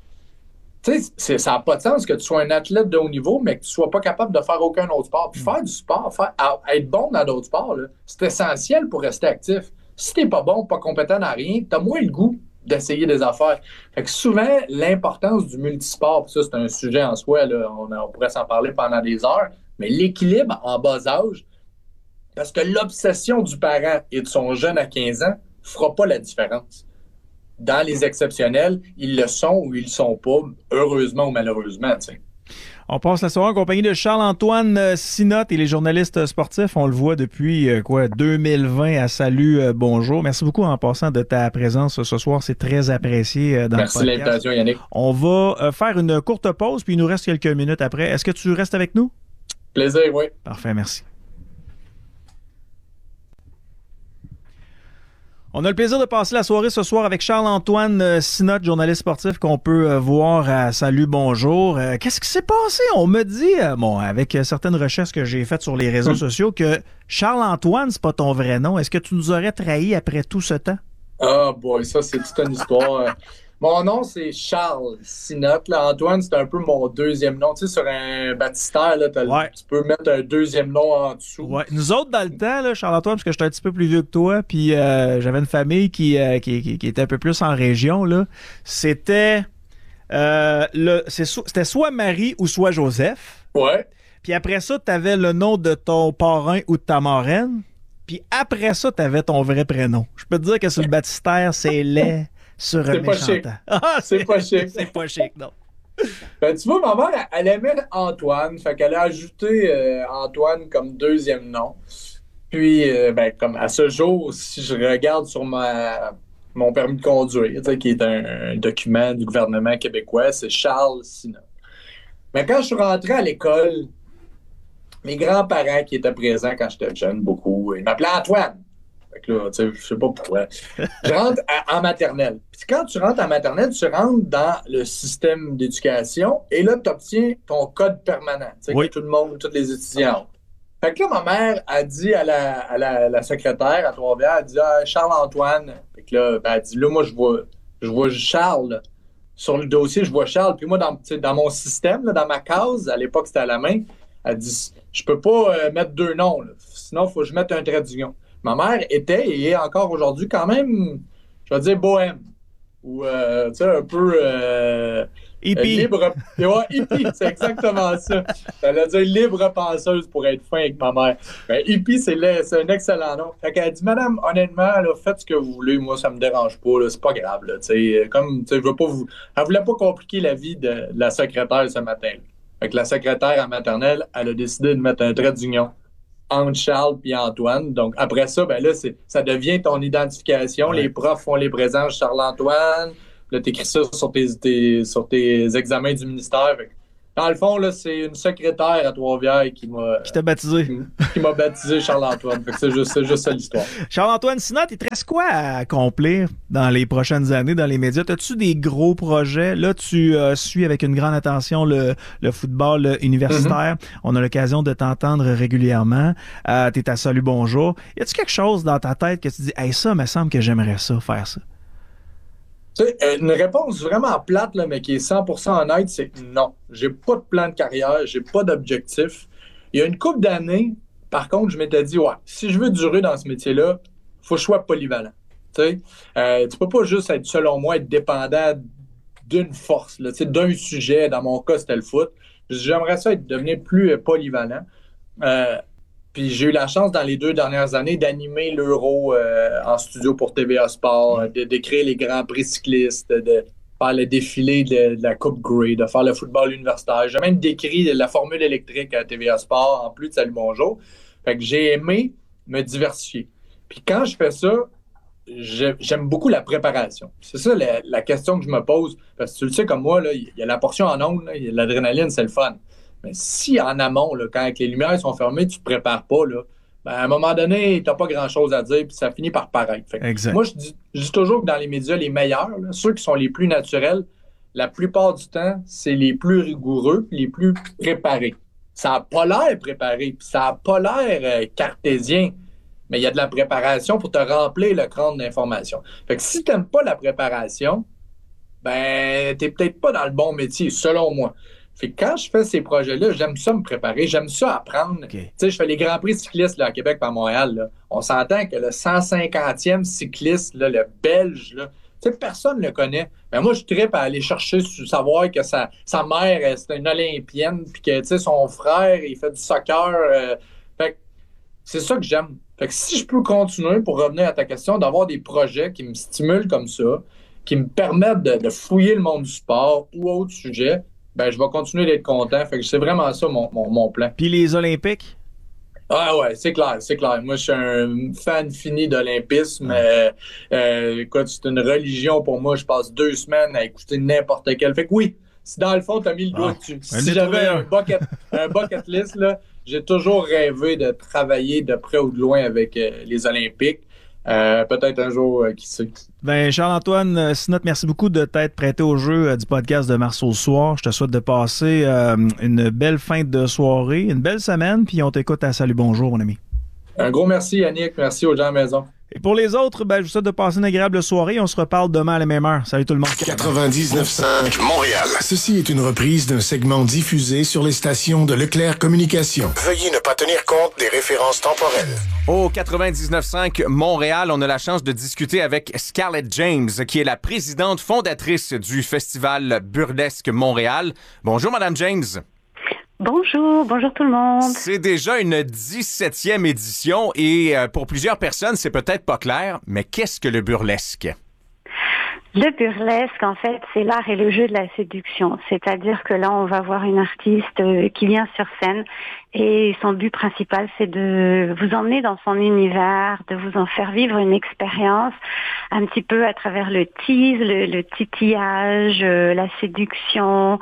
Tu sais, ça n'a pas de sens que tu sois un athlète de haut niveau, mais que tu ne sois pas capable de faire aucun autre sport. Puis faire du sport, être bon dans d'autres sports, là, c'est essentiel pour rester actif. Si tu n'es pas bon, pas compétent dans rien, tu as moins le goût d'essayer des affaires. Fait que souvent, l'importance du multisport, puis ça, c'est un sujet en soi, là, on pourrait s'en parler pendant des heures, mais l'équilibre en bas âge, parce que l'obsession du parent et de son jeune à 15 ans ne fera pas la différence. Dans les exceptionnels, ils le sont ou ils le sont pas, heureusement ou malheureusement. T'sais. On passe la soirée en compagnie de Charles-Antoine Sinotte et les journalistes sportifs. On le voit depuis 2020 à Salut, bonjour. Merci beaucoup en passant de ta présence ce soir. C'est très apprécié dans Merci le podcast. Merci de l'invitation, Yannick. On va faire une courte pause, puis il nous reste quelques minutes après. Est-ce que tu restes avec nous? Plaisir, oui. Parfait, merci. On a le plaisir de passer la soirée ce soir avec Charles-Antoine Sinotte, journaliste sportif qu'on peut voir à Salut, bonjour. Qu'est-ce qui s'est passé? On me dit, avec certaines recherches que j'ai faites sur les réseaux sociaux, que Charles-Antoine, c'est pas ton vrai nom. Est-ce que tu nous aurais trahi après tout ce temps? Ah, boy, ça, c'est toute une histoire. Mon nom, c'est Charles Sinotte. Là. Antoine, c'est un peu mon deuxième nom. Tu sais, sur un baptistère, là, tu peux mettre un deuxième nom en dessous. Ouais. Nous autres, dans le temps, là, Charles-Antoine, parce que j'étais un petit peu plus vieux que toi, puis j'avais une famille qui était un peu plus en région, là, c'était soit Marie ou soit Joseph. Ouais. Puis après ça, tu avais le nom de ton parrain ou de ta marraine. Puis après ça, tu avais ton vrai prénom. Je peux te dire que sur le baptistère, c'est laid. Sur c'est pas chic. C'est pas chic. C'est pas chic, non. Ben, tu vois, ma mère, elle aimait Antoine. Fait qu'elle a ajouté Antoine comme deuxième nom. Puis, comme à ce jour, si je regarde sur mon permis de conduire, qui est un document du gouvernement québécois, c'est Charles Sinotte. Mais quand je suis rentré à l'école, mes grands-parents qui étaient présents quand j'étais jeune, beaucoup, ils m'appelaient Antoine. Fait que là, je sais pas pourquoi. Je rentre en maternelle. Puis quand tu rentres en maternelle, tu rentres dans le système d'éducation et là, tu obtiens ton code permanent. Oui. Que tout le monde, tous les étudiants ont. Fait que là, ma mère a dit à la secrétaire à Trois-Rivières, elle dit Charles-Antoine. Fait que là, elle dit là, moi, je vois Charles sur le dossier, je vois Charles, puis moi, dans mon système, là, dans ma case, à l'époque, c'était à la main, elle dit, je peux pas mettre 2 noms, là. Sinon, il faut que je mette un trait d'union. Ma mère était et est encore aujourd'hui quand même, je vais dire, bohème. Ou, tu sais, un peu hippie. libre. Ouais, hippie, c'est exactement ça. Elle a dit libre penseuse pour être fin avec ma mère. Ben, hippie, c'est un excellent nom. Fait qu'elle a dit, madame, honnêtement, là, faites ce que vous voulez. Moi, ça me dérange pas. Là, c'est pas grave. Là, comme, je veux pas vous. Elle voulait pas compliquer la vie de la secrétaire ce matin. Là. Fait que la secrétaire en maternelle, elle a décidé de mettre un trait d'union entre Charles et Antoine. Donc, après ça, ben là, ça devient ton identification. Ouais. Les profs font les présences Charles-Antoine. Là, tu écris ça sur tes examens du ministère. Fait que, dans le fond, là, c'est une secrétaire à Trois-Rivières Qui t'a baptisé. qui m'a baptisé Charles-Antoine. Fait que c'est juste ça l'histoire. Charles-Antoine, sinon, il te reste quoi à accomplir dans les prochaines années dans les médias? As-tu des gros projets? Là, tu suis avec une grande attention le football universitaire. On a l'occasion de t'entendre régulièrement. Tu es à Salut Bonjour. Y a-tu quelque chose dans ta tête que tu dis, hey, ça, me semble que j'aimerais ça, faire ça? Tu sais, une réponse vraiment plate, là, mais qui est 100% honnête, c'est non. J'ai pas de plan de carrière, j'ai pas d'objectif. Il y a une couple d'années, par contre, je m'étais dit, ouais, si je veux durer dans ce métier-là, faut que je sois polyvalent. Tu sais, tu peux pas juste être, selon moi, être dépendant d'une force, là, tu sais, d'un sujet. Dans mon cas, c'était le foot. J'aimerais ça devenir plus polyvalent. Euh, Puis j'ai eu la chance dans les 2 dernières années d'animer l'Euro en studio pour TVA Sport, d'écrire les grands prix cyclistes, de faire le défilé de la Coupe Grey, de faire le football universitaire. J'ai même décrit la formule électrique à TVA Sport, en plus de Salut Bonjour. Fait que j'ai aimé me diversifier. Puis quand je fais ça, j'aime beaucoup la préparation. C'est ça la question que je me pose. Parce que tu le sais comme moi, il y a la portion en ondes, l'adrénaline, c'est le fun. Mais si en amont, là, quand les lumières sont fermées, tu ne te prépares pas, là, ben, à un moment donné, tu n'as pas grand-chose à dire, puis ça finit par paraître. Fait que moi, je dis toujours que dans les médias, les meilleurs, là, ceux qui sont les plus naturels, la plupart du temps, c'est les plus rigoureux, les plus préparés. Ça n'a pas l'air préparé, puis ça n'a pas l'air cartésien, mais il y a de la préparation pour te remplir le crâne d'informations. Fait que si tu n'aimes pas la préparation, ben, tu n'es peut-être pas dans le bon métier, selon moi. Fait que quand je fais ces projets-là, j'aime ça me préparer, j'aime ça apprendre. Okay. Tu sais, je fais les Grands Prix cyclistes là, à Québec par Montréal. Là. On s'entend que le 150e cycliste, là, le Belge, là, tu sais, personne ne le connaît. Mais moi, je trippe à aller chercher, savoir que sa mère, c'est une Olympienne, puis que, tu sais, son frère, il fait du soccer. Fait que c'est ça que j'aime. Fait que si je peux continuer, pour revenir à ta question, d'avoir des projets qui me stimulent comme ça, qui me permettent de fouiller le monde du sport ou autre sujet, ben, je vais continuer d'être content. Fait que c'est vraiment ça mon plan. Puis les Olympiques? Ah ouais, c'est clair, c'est clair. Moi, je suis un fan fini d'olympisme. Écoute, c'est une religion pour moi. Je passe 2 semaines à écouter n'importe quel. Fait que oui, si dans le fond, tu as mis le doigt dessus. Si j'avais un bucket list, là, j'ai toujours rêvé de travailler de près ou de loin avec les Olympiques. Peut-être un jour, qui sait. Ben, Charles-Antoine Sinot, merci beaucoup de t'être prêté au jeu du podcast de Marceau ce soir. Je te souhaite de passer une belle fin de soirée, une belle semaine, puis on t'écoute à Salut Bonjour, mon ami. Un gros merci, Yannick. Merci aux gens à la maison. Et pour les autres, ben, je vous souhaite de passer une agréable soirée. On se reparle demain à la même heure. Salut tout le monde. 99.5 Montréal. Ceci est une reprise d'un segment diffusé sur les stations de Leclerc Communications. Veuillez ne pas tenir compte des références temporelles. Au 99.5 Montréal, on a la chance de discuter avec Scarlett James, qui est la présidente fondatrice du Festival Burlesque Montréal. Bonjour, Madame James. Bonjour tout le monde. C'est déjà une 17e édition et pour plusieurs personnes, c'est peut-être pas clair, mais qu'est-ce que le burlesque? Le burlesque, en fait, c'est l'art et le jeu de la séduction. C'est-à-dire que là, on va voir une artiste qui vient sur scène et son but principal, c'est de vous emmener dans son univers, de vous en faire vivre une expérience un petit peu à travers le tease, le titillage, la séduction,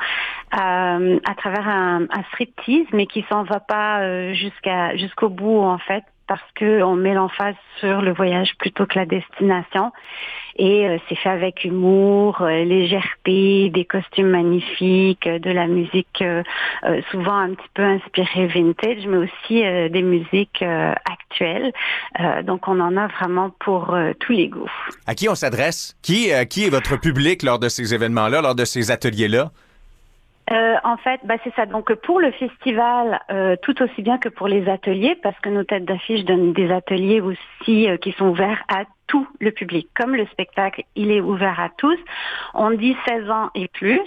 à travers un striptease, mais qui s'en va pas jusqu'au bout, en fait, parce que on met l'emphase sur le voyage plutôt que la destination. Et c'est fait avec humour, légèreté, des costumes magnifiques, de la musique souvent un petit peu inspirée vintage, mais aussi des musiques actuelles. Donc on en a vraiment pour tous les goûts. À qui on s'adresse? Qui est votre public lors de ces événements-là, lors de ces ateliers-là? En fait, c'est ça. Donc pour le festival, tout aussi bien que pour les ateliers, parce que nos têtes d'affiche donnent des ateliers aussi qui sont ouverts à tout le public. Comme le spectacle, il est ouvert à tous. On dit 16 ans et plus.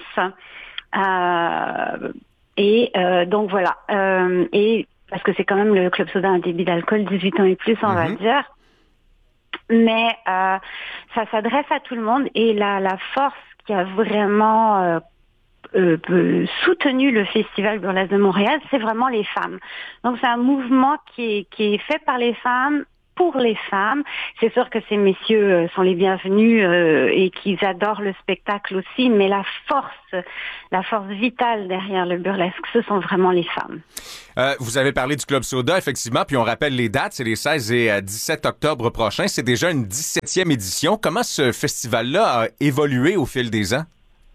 Donc voilà. Et parce que c'est quand même le Club Soda un débit d'alcool 18 ans et plus, on va dire. Mais ça s'adresse à tout le monde et la force qui a vraiment soutenu le Festival Burlesque de Montréal, c'est vraiment les femmes. Donc c'est un mouvement qui est fait par les femmes, pour les femmes. C'est sûr que ces messieurs sont les bienvenus et qu'ils adorent le spectacle aussi, mais la force vitale derrière le burlesque, ce sont vraiment les femmes. Vous avez parlé du Club Soda, effectivement, puis on rappelle les dates, c'est les 16 et 17 octobre prochains. C'est déjà une 17e édition. Comment ce festival-là a évolué au fil des ans?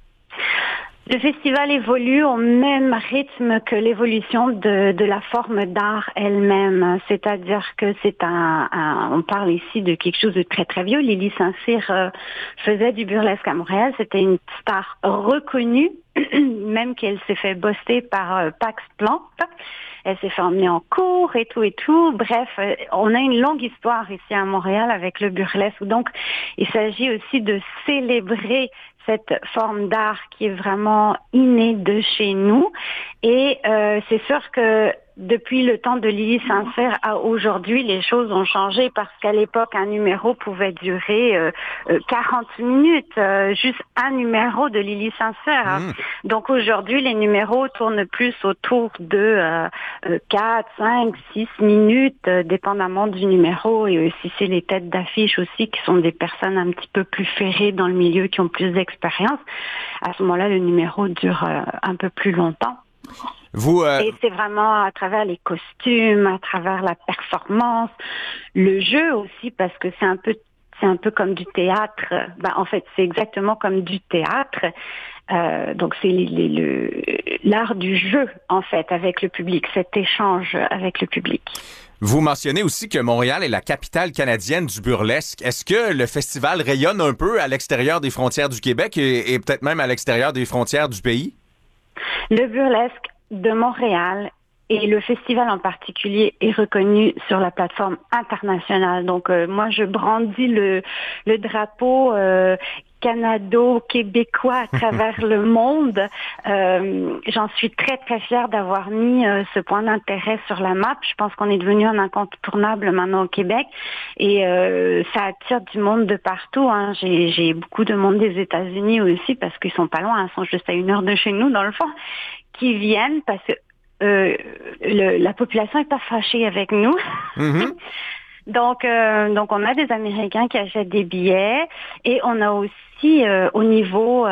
Le festival évolue au même rythme que l'évolution de la forme d'art elle-même. C'est-à-dire que on parle ici de quelque chose de très très vieux. Lily Saint-Cyr faisait du burlesque à Montréal. C'était une star reconnue, même qu'elle s'est fait bosser par Pax Plante. Elle s'est fait emmener en cours et tout. Bref, on a une longue histoire ici à Montréal avec le burlesque. Donc, il s'agit aussi de célébrer cette forme d'art qui est vraiment innée de chez nous. Et c'est sûr que depuis le temps de Lily Saint-Cyr à aujourd'hui, les choses ont changé parce qu'à l'époque, un numéro pouvait durer 40 minutes, juste un numéro de Lily Saint-Cyr. Donc aujourd'hui, les numéros tournent plus autour de 4, 5, 6 minutes, dépendamment du numéro. Et si c'est les têtes d'affiche aussi, qui sont des personnes un petit peu plus ferrées dans le milieu, qui ont plus d'expérience, à ce moment-là, le numéro dure un peu plus longtemps. Et c'est vraiment à travers les costumes, à travers la performance, le jeu aussi, parce que c'est un peu comme du théâtre. En fait, c'est exactement comme du théâtre. Donc c'est l'art du jeu, en fait, avec le public, cet échange avec le public. Vous mentionnez aussi que Montréal est la capitale canadienne du burlesque. Est-ce que le festival rayonne un peu à l'extérieur des frontières du Québec et peut-être même à l'extérieur des frontières du pays? Le burlesque de Montréal et le festival en particulier est reconnu sur la plateforme internationale. Donc moi je brandis le drapeau canado-québécois à travers le monde. J'en suis très très fière d'avoir mis ce point d'intérêt sur la map. Je pense qu'on est devenu un incontournable maintenant au Québec et ça attire du monde de partout. J'ai beaucoup de monde des États-Unis aussi parce qu'ils sont pas loin, ils sont juste à 1 heure de chez nous dans le fond, qui viennent parce que la population est pas fâchée avec nous. Donc on a des Américains qui achètent des billets et on a aussi au niveau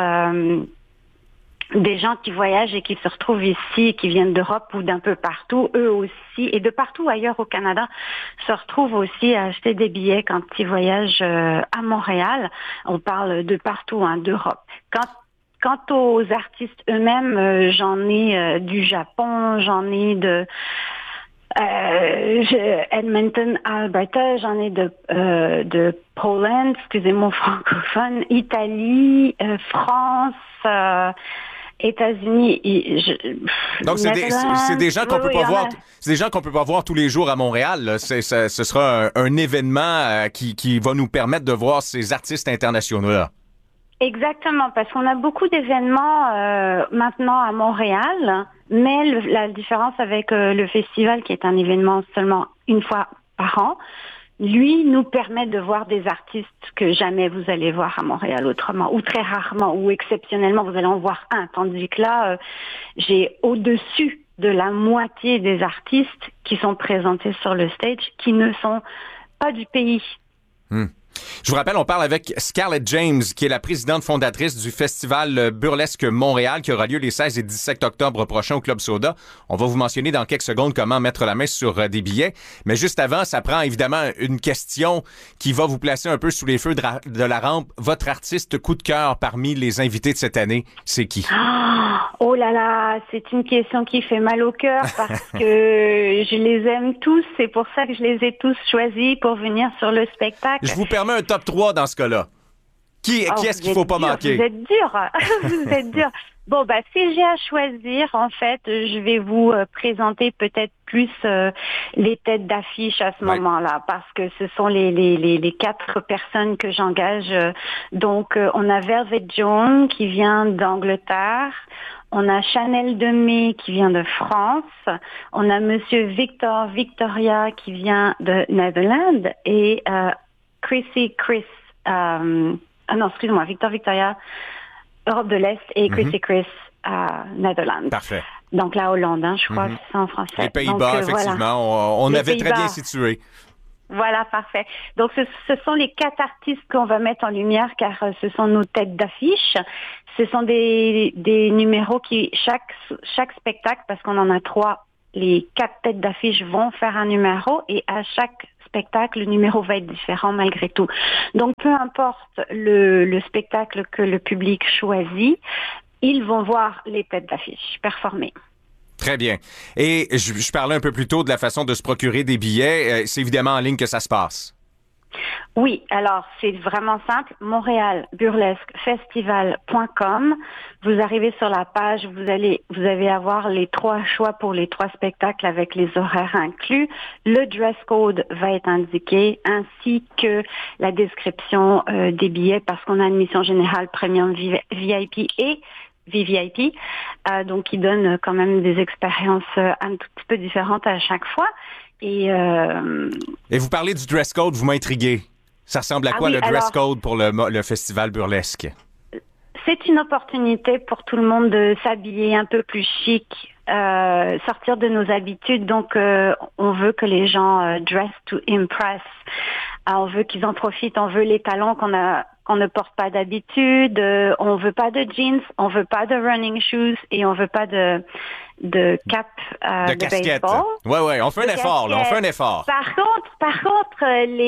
des gens qui voyagent et qui se retrouvent ici, qui viennent d'Europe ou d'un peu partout, eux aussi, et de partout ailleurs au Canada, se retrouvent aussi à acheter des billets quand ils voyagent à Montréal. On parle de partout, d'Europe. Quant aux artistes eux-mêmes, j'en ai du Japon, j'en ai de Edmonton, Alberta, j'en ai de Poland, excusez-moi francophone, Italie, France, États-Unis. Donc c'est des gens qu'on peut pas voir. C'est des gens qu'on peut pas voir tous les jours à Montréal. Là. Ce sera un événement qui va nous permettre de voir ces artistes internationaux-là. Exactement, parce qu'on a beaucoup d'événements maintenant à Montréal, mais la différence avec le festival, qui est un événement seulement une fois par an, lui nous permet de voir des artistes que jamais vous allez voir à Montréal autrement, ou très rarement, ou exceptionnellement, vous allez en voir un, tandis que là, j'ai au-dessus de la moitié des artistes qui sont présentés sur le stage qui ne sont pas du pays. Je vous rappelle, on parle avec Scarlett James, qui est la présidente fondatrice du Festival Burlesque Montréal, qui aura lieu les 16 et 17 octobre prochains au Club Soda. On va vous mentionner dans quelques secondes comment mettre la main sur des billets. Mais juste avant, ça prend évidemment une question qui va vous placer un peu sous les feux de la rampe. Votre artiste coup de cœur parmi les invités de cette année, c'est qui? Oh là là, c'est une question qui fait mal au cœur parce que je les aime tous. C'est pour ça que je les ai tous choisis pour venir sur le spectacle. Je vous permets un top 3 dans ce cas-là. Qui est-ce qu'il faut pas manquer? Vous êtes dur. Vous êtes dur. Bon, si j'ai à choisir, en fait, je vais vous présenter peut-être plus les têtes d'affiche à ce moment-là, parce que ce sont les 4 personnes que j'engage. Donc, on a Velvet Jones qui vient d'Angleterre. On a Chanel Demey qui vient de France. On a Monsieur Victor Victoria qui vient de Netherlands et Victor Victoria, Europe de l'Est, et Chrissy Chris, Netherlands. Parfait. Donc la Hollande, je crois que c'est en français. Les Pays-Bas, effectivement, voilà. on avait très bien situé. Voilà, parfait. Donc ce sont les 4 artistes qu'on va mettre en lumière, car ce sont nos têtes d'affiche. Ce sont des numéros qui, chaque spectacle, parce qu'on en a 3, les 4 têtes d'affiche vont faire un numéro, et à chaque spectacle, le numéro va être différent malgré tout. Donc, peu importe le spectacle que le public choisit, ils vont voir les têtes d'affiche performer. Très bien. Et je parlais un peu plus tôt de la façon de se procurer des billets. C'est évidemment en ligne que ça se passe. Oui, alors c'est vraiment simple. montréalburlesquefestival.com. Vous arrivez sur la page, vous allez avoir les 3 choix pour les 3 spectacles avec les horaires inclus. Le dress code va être indiqué, ainsi que la description des billets, parce qu'on a admission générale, premium, VIP et VVIP, donc qui donne quand même des expériences un tout petit peu différentes à chaque fois. Et vous parlez du dress code, vous m'intriguez. Ça ressemble à quoi le dress code pour le festival burlesque? C'est une opportunité pour tout le monde de s'habiller un peu plus chic, sortir de nos habitudes. Donc, on veut que les gens dress to impress. On veut qu'ils en profitent. On veut les talons qu'on ne porte pas d'habitude. On veut pas de jeans, on veut pas de running shoes et on veut pas de cap de casquette. Baseball. Ouais, on fait un effort, là, on fait un effort. Par contre,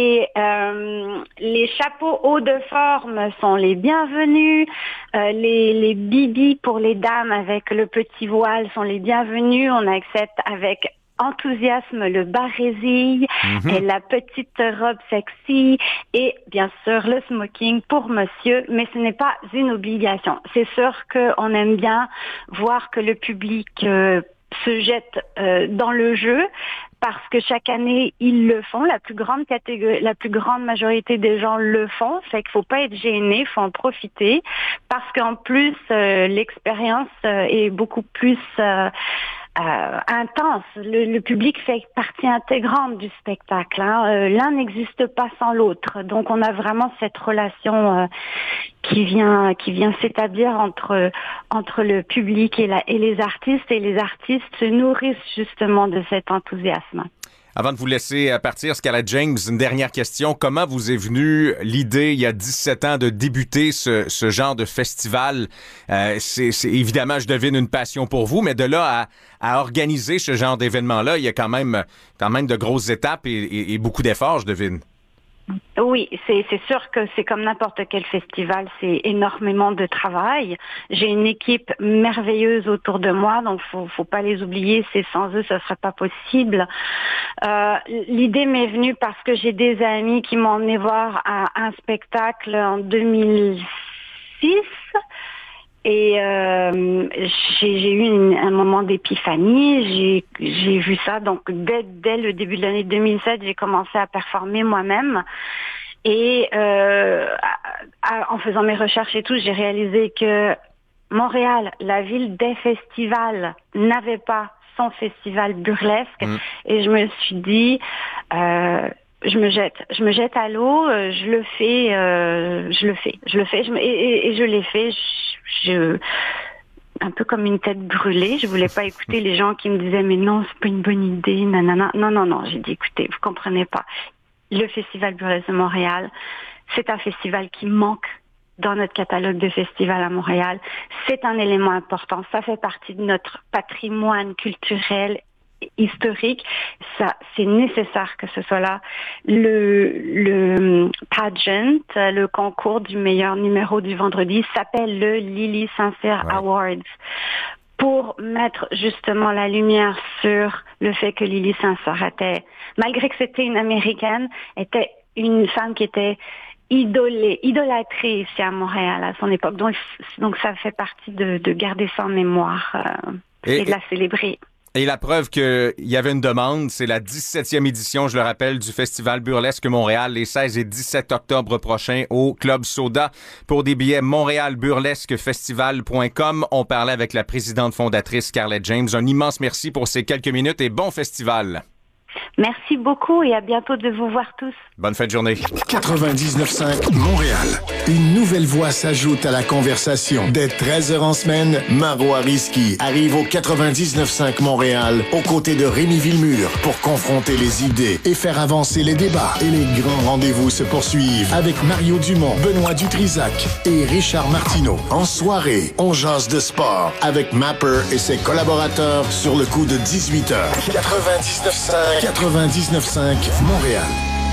les chapeaux hauts de forme sont les bienvenus. Les bibis pour les dames avec le petit voile sont les bienvenus. On accepte avec enthousiasme le bas-résille et la petite robe sexy et bien sûr le smoking pour monsieur, mais ce n'est pas une obligation. C'est sûr qu'on aime bien voir que le public se jette dans le jeu, parce que chaque année ils le font. La plus grande majorité des gens le font. Fait qu'il faut pas être gêné, il faut en profiter, parce qu'en plus l'expérience est beaucoup plus intense. Le public fait partie intégrante du spectacle. L'un n'existe pas sans l'autre. Donc on a vraiment cette relation qui vient s'établir entre le public et les artistes, et les artistes se nourrissent justement de cet enthousiasme. Avant de vous laisser partir, Scarlett James, une dernière question. Comment vous est venue l'idée, il y a 17 ans, de débuter ce genre de festival? C'est évidemment, je devine, une passion pour vous, mais de là à organiser ce genre d'événement-là, il y a quand même de grosses étapes et beaucoup d'efforts, je devine. Oui, c'est sûr que c'est comme n'importe quel festival, c'est énormément de travail. J'ai une équipe merveilleuse autour de moi, donc faut pas les oublier. C'est sans eux, ce serait pas possible. L'idée m'est venue parce que j'ai des amis qui m'ont emmené voir un spectacle en 2006. Et j'ai eu un moment d'épiphanie, j'ai vu ça. Donc dès le début de l'année 2007, j'ai commencé à performer moi-même. Et en faisant mes recherches et tout, j'ai réalisé que Montréal, la ville des festivals, n'avait pas son festival burlesque. Et je me suis dit... je me jette à l'eau, je le fais, et je l'ai fait. Un peu comme une tête brûlée. Je voulais pas écouter les gens qui me disaient mais non, c'est pas une bonne idée, nanana. Non. J'ai dit écoutez, vous comprenez pas. Le Festival Burlesque de Montréal, c'est un festival qui manque dans notre catalogue de festivals à Montréal. C'est un élément important. Ça fait partie de notre patrimoine culturel historique. Ça, c'est nécessaire que ce soit là. Le pageant, le concours du meilleur numéro du vendredi s'appelle le Lily Sincère Awards, pour mettre justement la lumière sur le fait que Lily Sincère était, malgré que c'était une Américaine, était une femme qui était idolâtrée ici à Montréal à son époque. Donc ça fait partie de garder ça en mémoire et de la célébrer. Et la preuve qu'il y avait une demande, c'est la 17e édition, je le rappelle, du Festival Burlesque Montréal, les 16 et 17 octobre prochains au Club Soda. Pour des billets, montréalburlesquefestival.com. On parlait avec la présidente fondatrice Scarlett James. Un immense merci pour ces quelques minutes et bon festival. Merci beaucoup et à bientôt de vous voir tous. Bonne fin de journée. 99.5 Montréal. Une nouvelle voix s'ajoute à la conversation. Dès 13h en semaine, Marois Risky arrive au 99.5 Montréal aux côtés de Rémi Villemur pour confronter les idées et faire avancer les débats. Et les grands rendez-vous se poursuivent avec Mario Dumont, Benoît Dutrisac et Richard Martineau. En soirée, on jase de sport avec Mapper et ses collaborateurs sur le coup de 18h. 99.5 Montréal.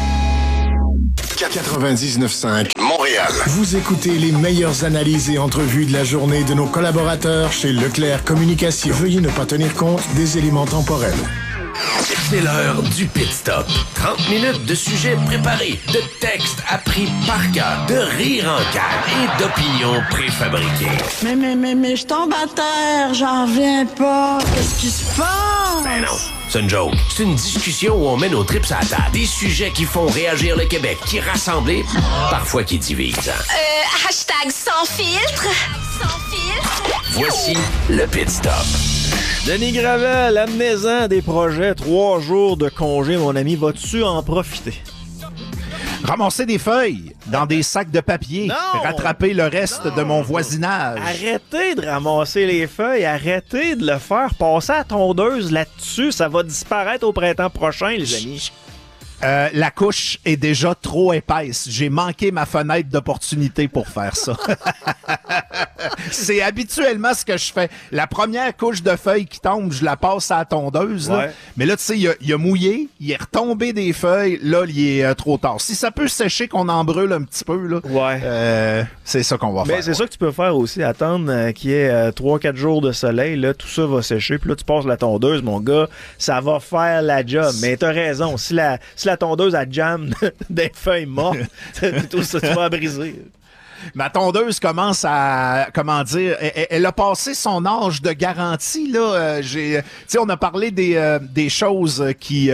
99.5 Montréal. Vous écoutez les meilleures analyses et entrevues de la journée de nos collaborateurs chez Leclerc Communication. Veuillez ne pas tenir compte des éléments temporels. C'est l'heure du Pit Stop. 30 minutes de sujets préparés, de textes appris par cœur, de rires en cœur et d'opinions préfabriquées. Mais je tombe à terre, j'en reviens pas. Qu'est-ce qui se passe? Ben non, c'est une joke. C'est une discussion où on met nos trips à la table. Des sujets qui font réagir le Québec, qui rassemblent et parfois qui divisent. Hashtag sans filtre. Sans filtre. Voici le Pit Stop. Denis Gravel, amenez-en des projets, 3 jours de congé, mon ami. Vas-tu en profiter? Ramasser des feuilles dans des sacs de papier, rattraper le reste de mon voisinage. Arrêtez de ramasser les feuilles, arrêtez de le faire. Passer à la tondeuse là-dessus, ça va disparaître au printemps prochain, les amis. La couche est déjà trop épaisse. J'ai manqué ma fenêtre d'opportunité pour faire ça. C'est habituellement ce que je fais. La première couche de feuilles qui tombe, je la passe à la tondeuse. Là. Mais là, tu sais, il a mouillé, il est retombé des feuilles. Là, il est trop tard. Si ça peut sécher, qu'on en brûle un petit peu, là, c'est ça qu'on va faire. C'est ça que tu peux faire aussi, attendre qu'il y ait 3-4 jours de soleil. Là, tout ça va sécher. Puis là, tu passes la tondeuse, mon gars, ça va faire la job. Mais t'as raison, si la tondeuse a jam des feuilles mortes, tout ça, tu vas briser. Ma tondeuse commence à, elle a passé son âge de garantie, là. On a parlé des choses qui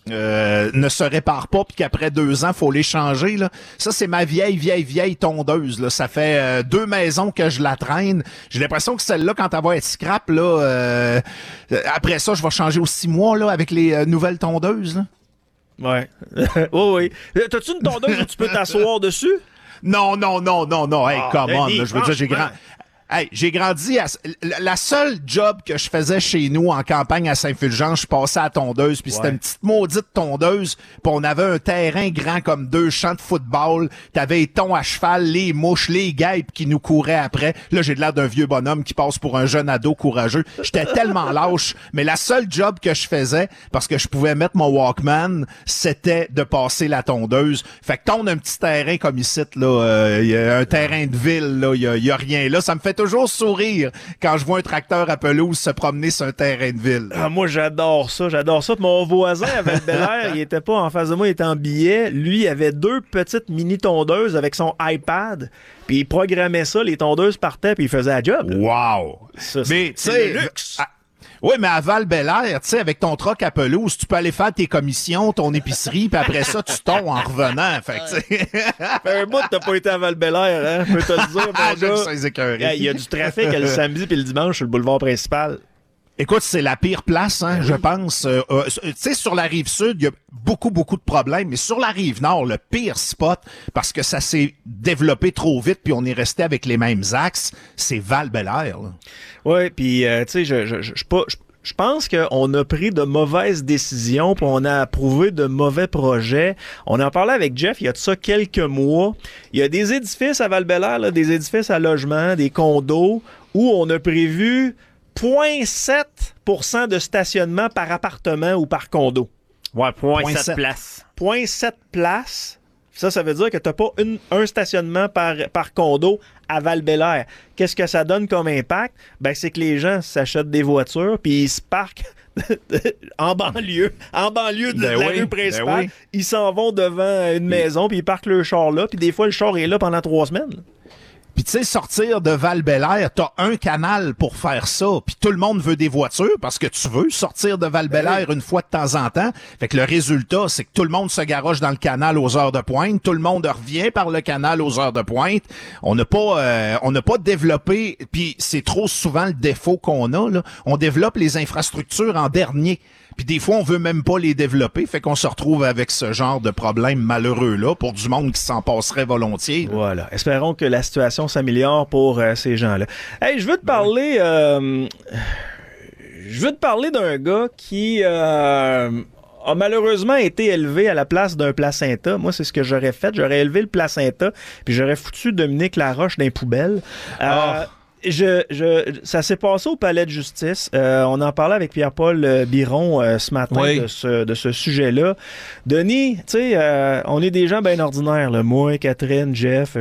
ne se réparent pas puis qu'après 2 ans, faut les changer, là. Ça, c'est ma vieille tondeuse, là. Ça fait 2 maisons que je la traîne. J'ai l'impression que celle-là, quand elle va être scrap, là, après ça, je vais changer aux 6 mois, là, avec les nouvelles tondeuses, là. Ouais. Oui. T'as-tu une tondeuse où tu peux t'asseoir dessus? Non. Hey, come on. Là, je veux dire, j'ai grandi à... La seule job que je faisais chez nous en campagne à Saint-Fulgence, je passais à la tondeuse, puis c'était une petite maudite tondeuse, puis on avait un terrain grand comme 2 champs de football, t'avais les tons à cheval, les mouches, les guêpes qui nous couraient après. Là, j'ai de l'air d'un vieux bonhomme qui passe pour un jeune ado courageux. J'étais tellement lâche, mais la seule job que je faisais, parce que je pouvais mettre mon Walkman, c'était de passer la tondeuse. Fait que tondre un petit terrain comme ici, là, y a un terrain de ville, là, y a rien là. Ça me fait toujours sourire quand je vois un tracteur à pelouse se promener sur un terrain de ville. Ah, moi, j'adore ça. Mon voisin avait le Bel Air, il était pas en face de moi, il était en billet. Lui, il avait 2 petites mini-tondeuses avec son iPad, puis il programmait ça, les tondeuses partaient, puis il faisait la job. Là. Wow! Ça, mais c'est le luxe! Oui, mais à Val-Belair, tu sais, avec ton troc à pelouse, tu peux aller faire tes commissions, ton épicerie, puis après ça, tu tombes en revenant. Fait que, un bout, t'as pas été à Val-Belair, hein? Je peux te le dire, mon gars. Il y a du trafic le samedi puis le dimanche sur le boulevard principal. Écoute, c'est la pire place, hein, je pense. Tu sais, sur la rive sud, il y a beaucoup de problèmes, mais sur la rive nord, le pire spot, parce que ça s'est développé trop vite, puis on est resté avec les mêmes axes, c'est Val-Belair. Oui, puis tu sais, Je pense qu'on a pris de mauvaises décisions, puis on a approuvé de mauvais projets. On en parlait avec Jeff il y a de ça quelques mois. Il y a des édifices à Val-Bélair, des édifices à logement, des condos, où on a prévu 0,7% de stationnement par appartement ou par condo. Ouais, 0,7 places. 0,7 places. Ça veut dire que tu n'as pas un stationnement par condo à Val-Bélair. Qu'est-ce que ça donne comme impact? Ben, c'est que les gens s'achètent des voitures puis ils se parquent en banlieue de la rue principale. Ben oui. Ils s'en vont devant une maison puis ils parquent leur char là. Puis des fois, le char est là pendant 3 semaines. Puis tu sais, sortir de Val-Bélair, t'as un canal pour faire ça. Puis tout le monde veut des voitures parce que tu veux sortir de Val-Bélair une fois de temps en temps. Fait que le résultat, c'est que tout le monde se garoche dans le canal aux heures de pointe. Tout le monde revient par le canal aux heures de pointe. On n'a pas développé, puis c'est trop souvent le défaut qu'on a, là. On développe les infrastructures en dernier. Puis des fois, on veut même pas les développer, fait qu'on se retrouve avec ce genre de problème malheureux-là pour du monde qui s'en passerait volontiers. Là. Voilà. Espérons que la situation s'améliore pour ces gens-là. Hey, je veux te parler d'un gars qui a malheureusement été élevé à la place d'un placenta. Moi, c'est ce que j'aurais fait. J'aurais élevé le placenta, puis j'aurais foutu Dominique Laroche dans les poubelles. Ça s'est passé au palais de justice. On en parlait avec Pierre-Paul Biron ce matin de ce sujet-là. Denis, tu sais, on est des gens bien ordinaires, là. Moi, Catherine, Jeff,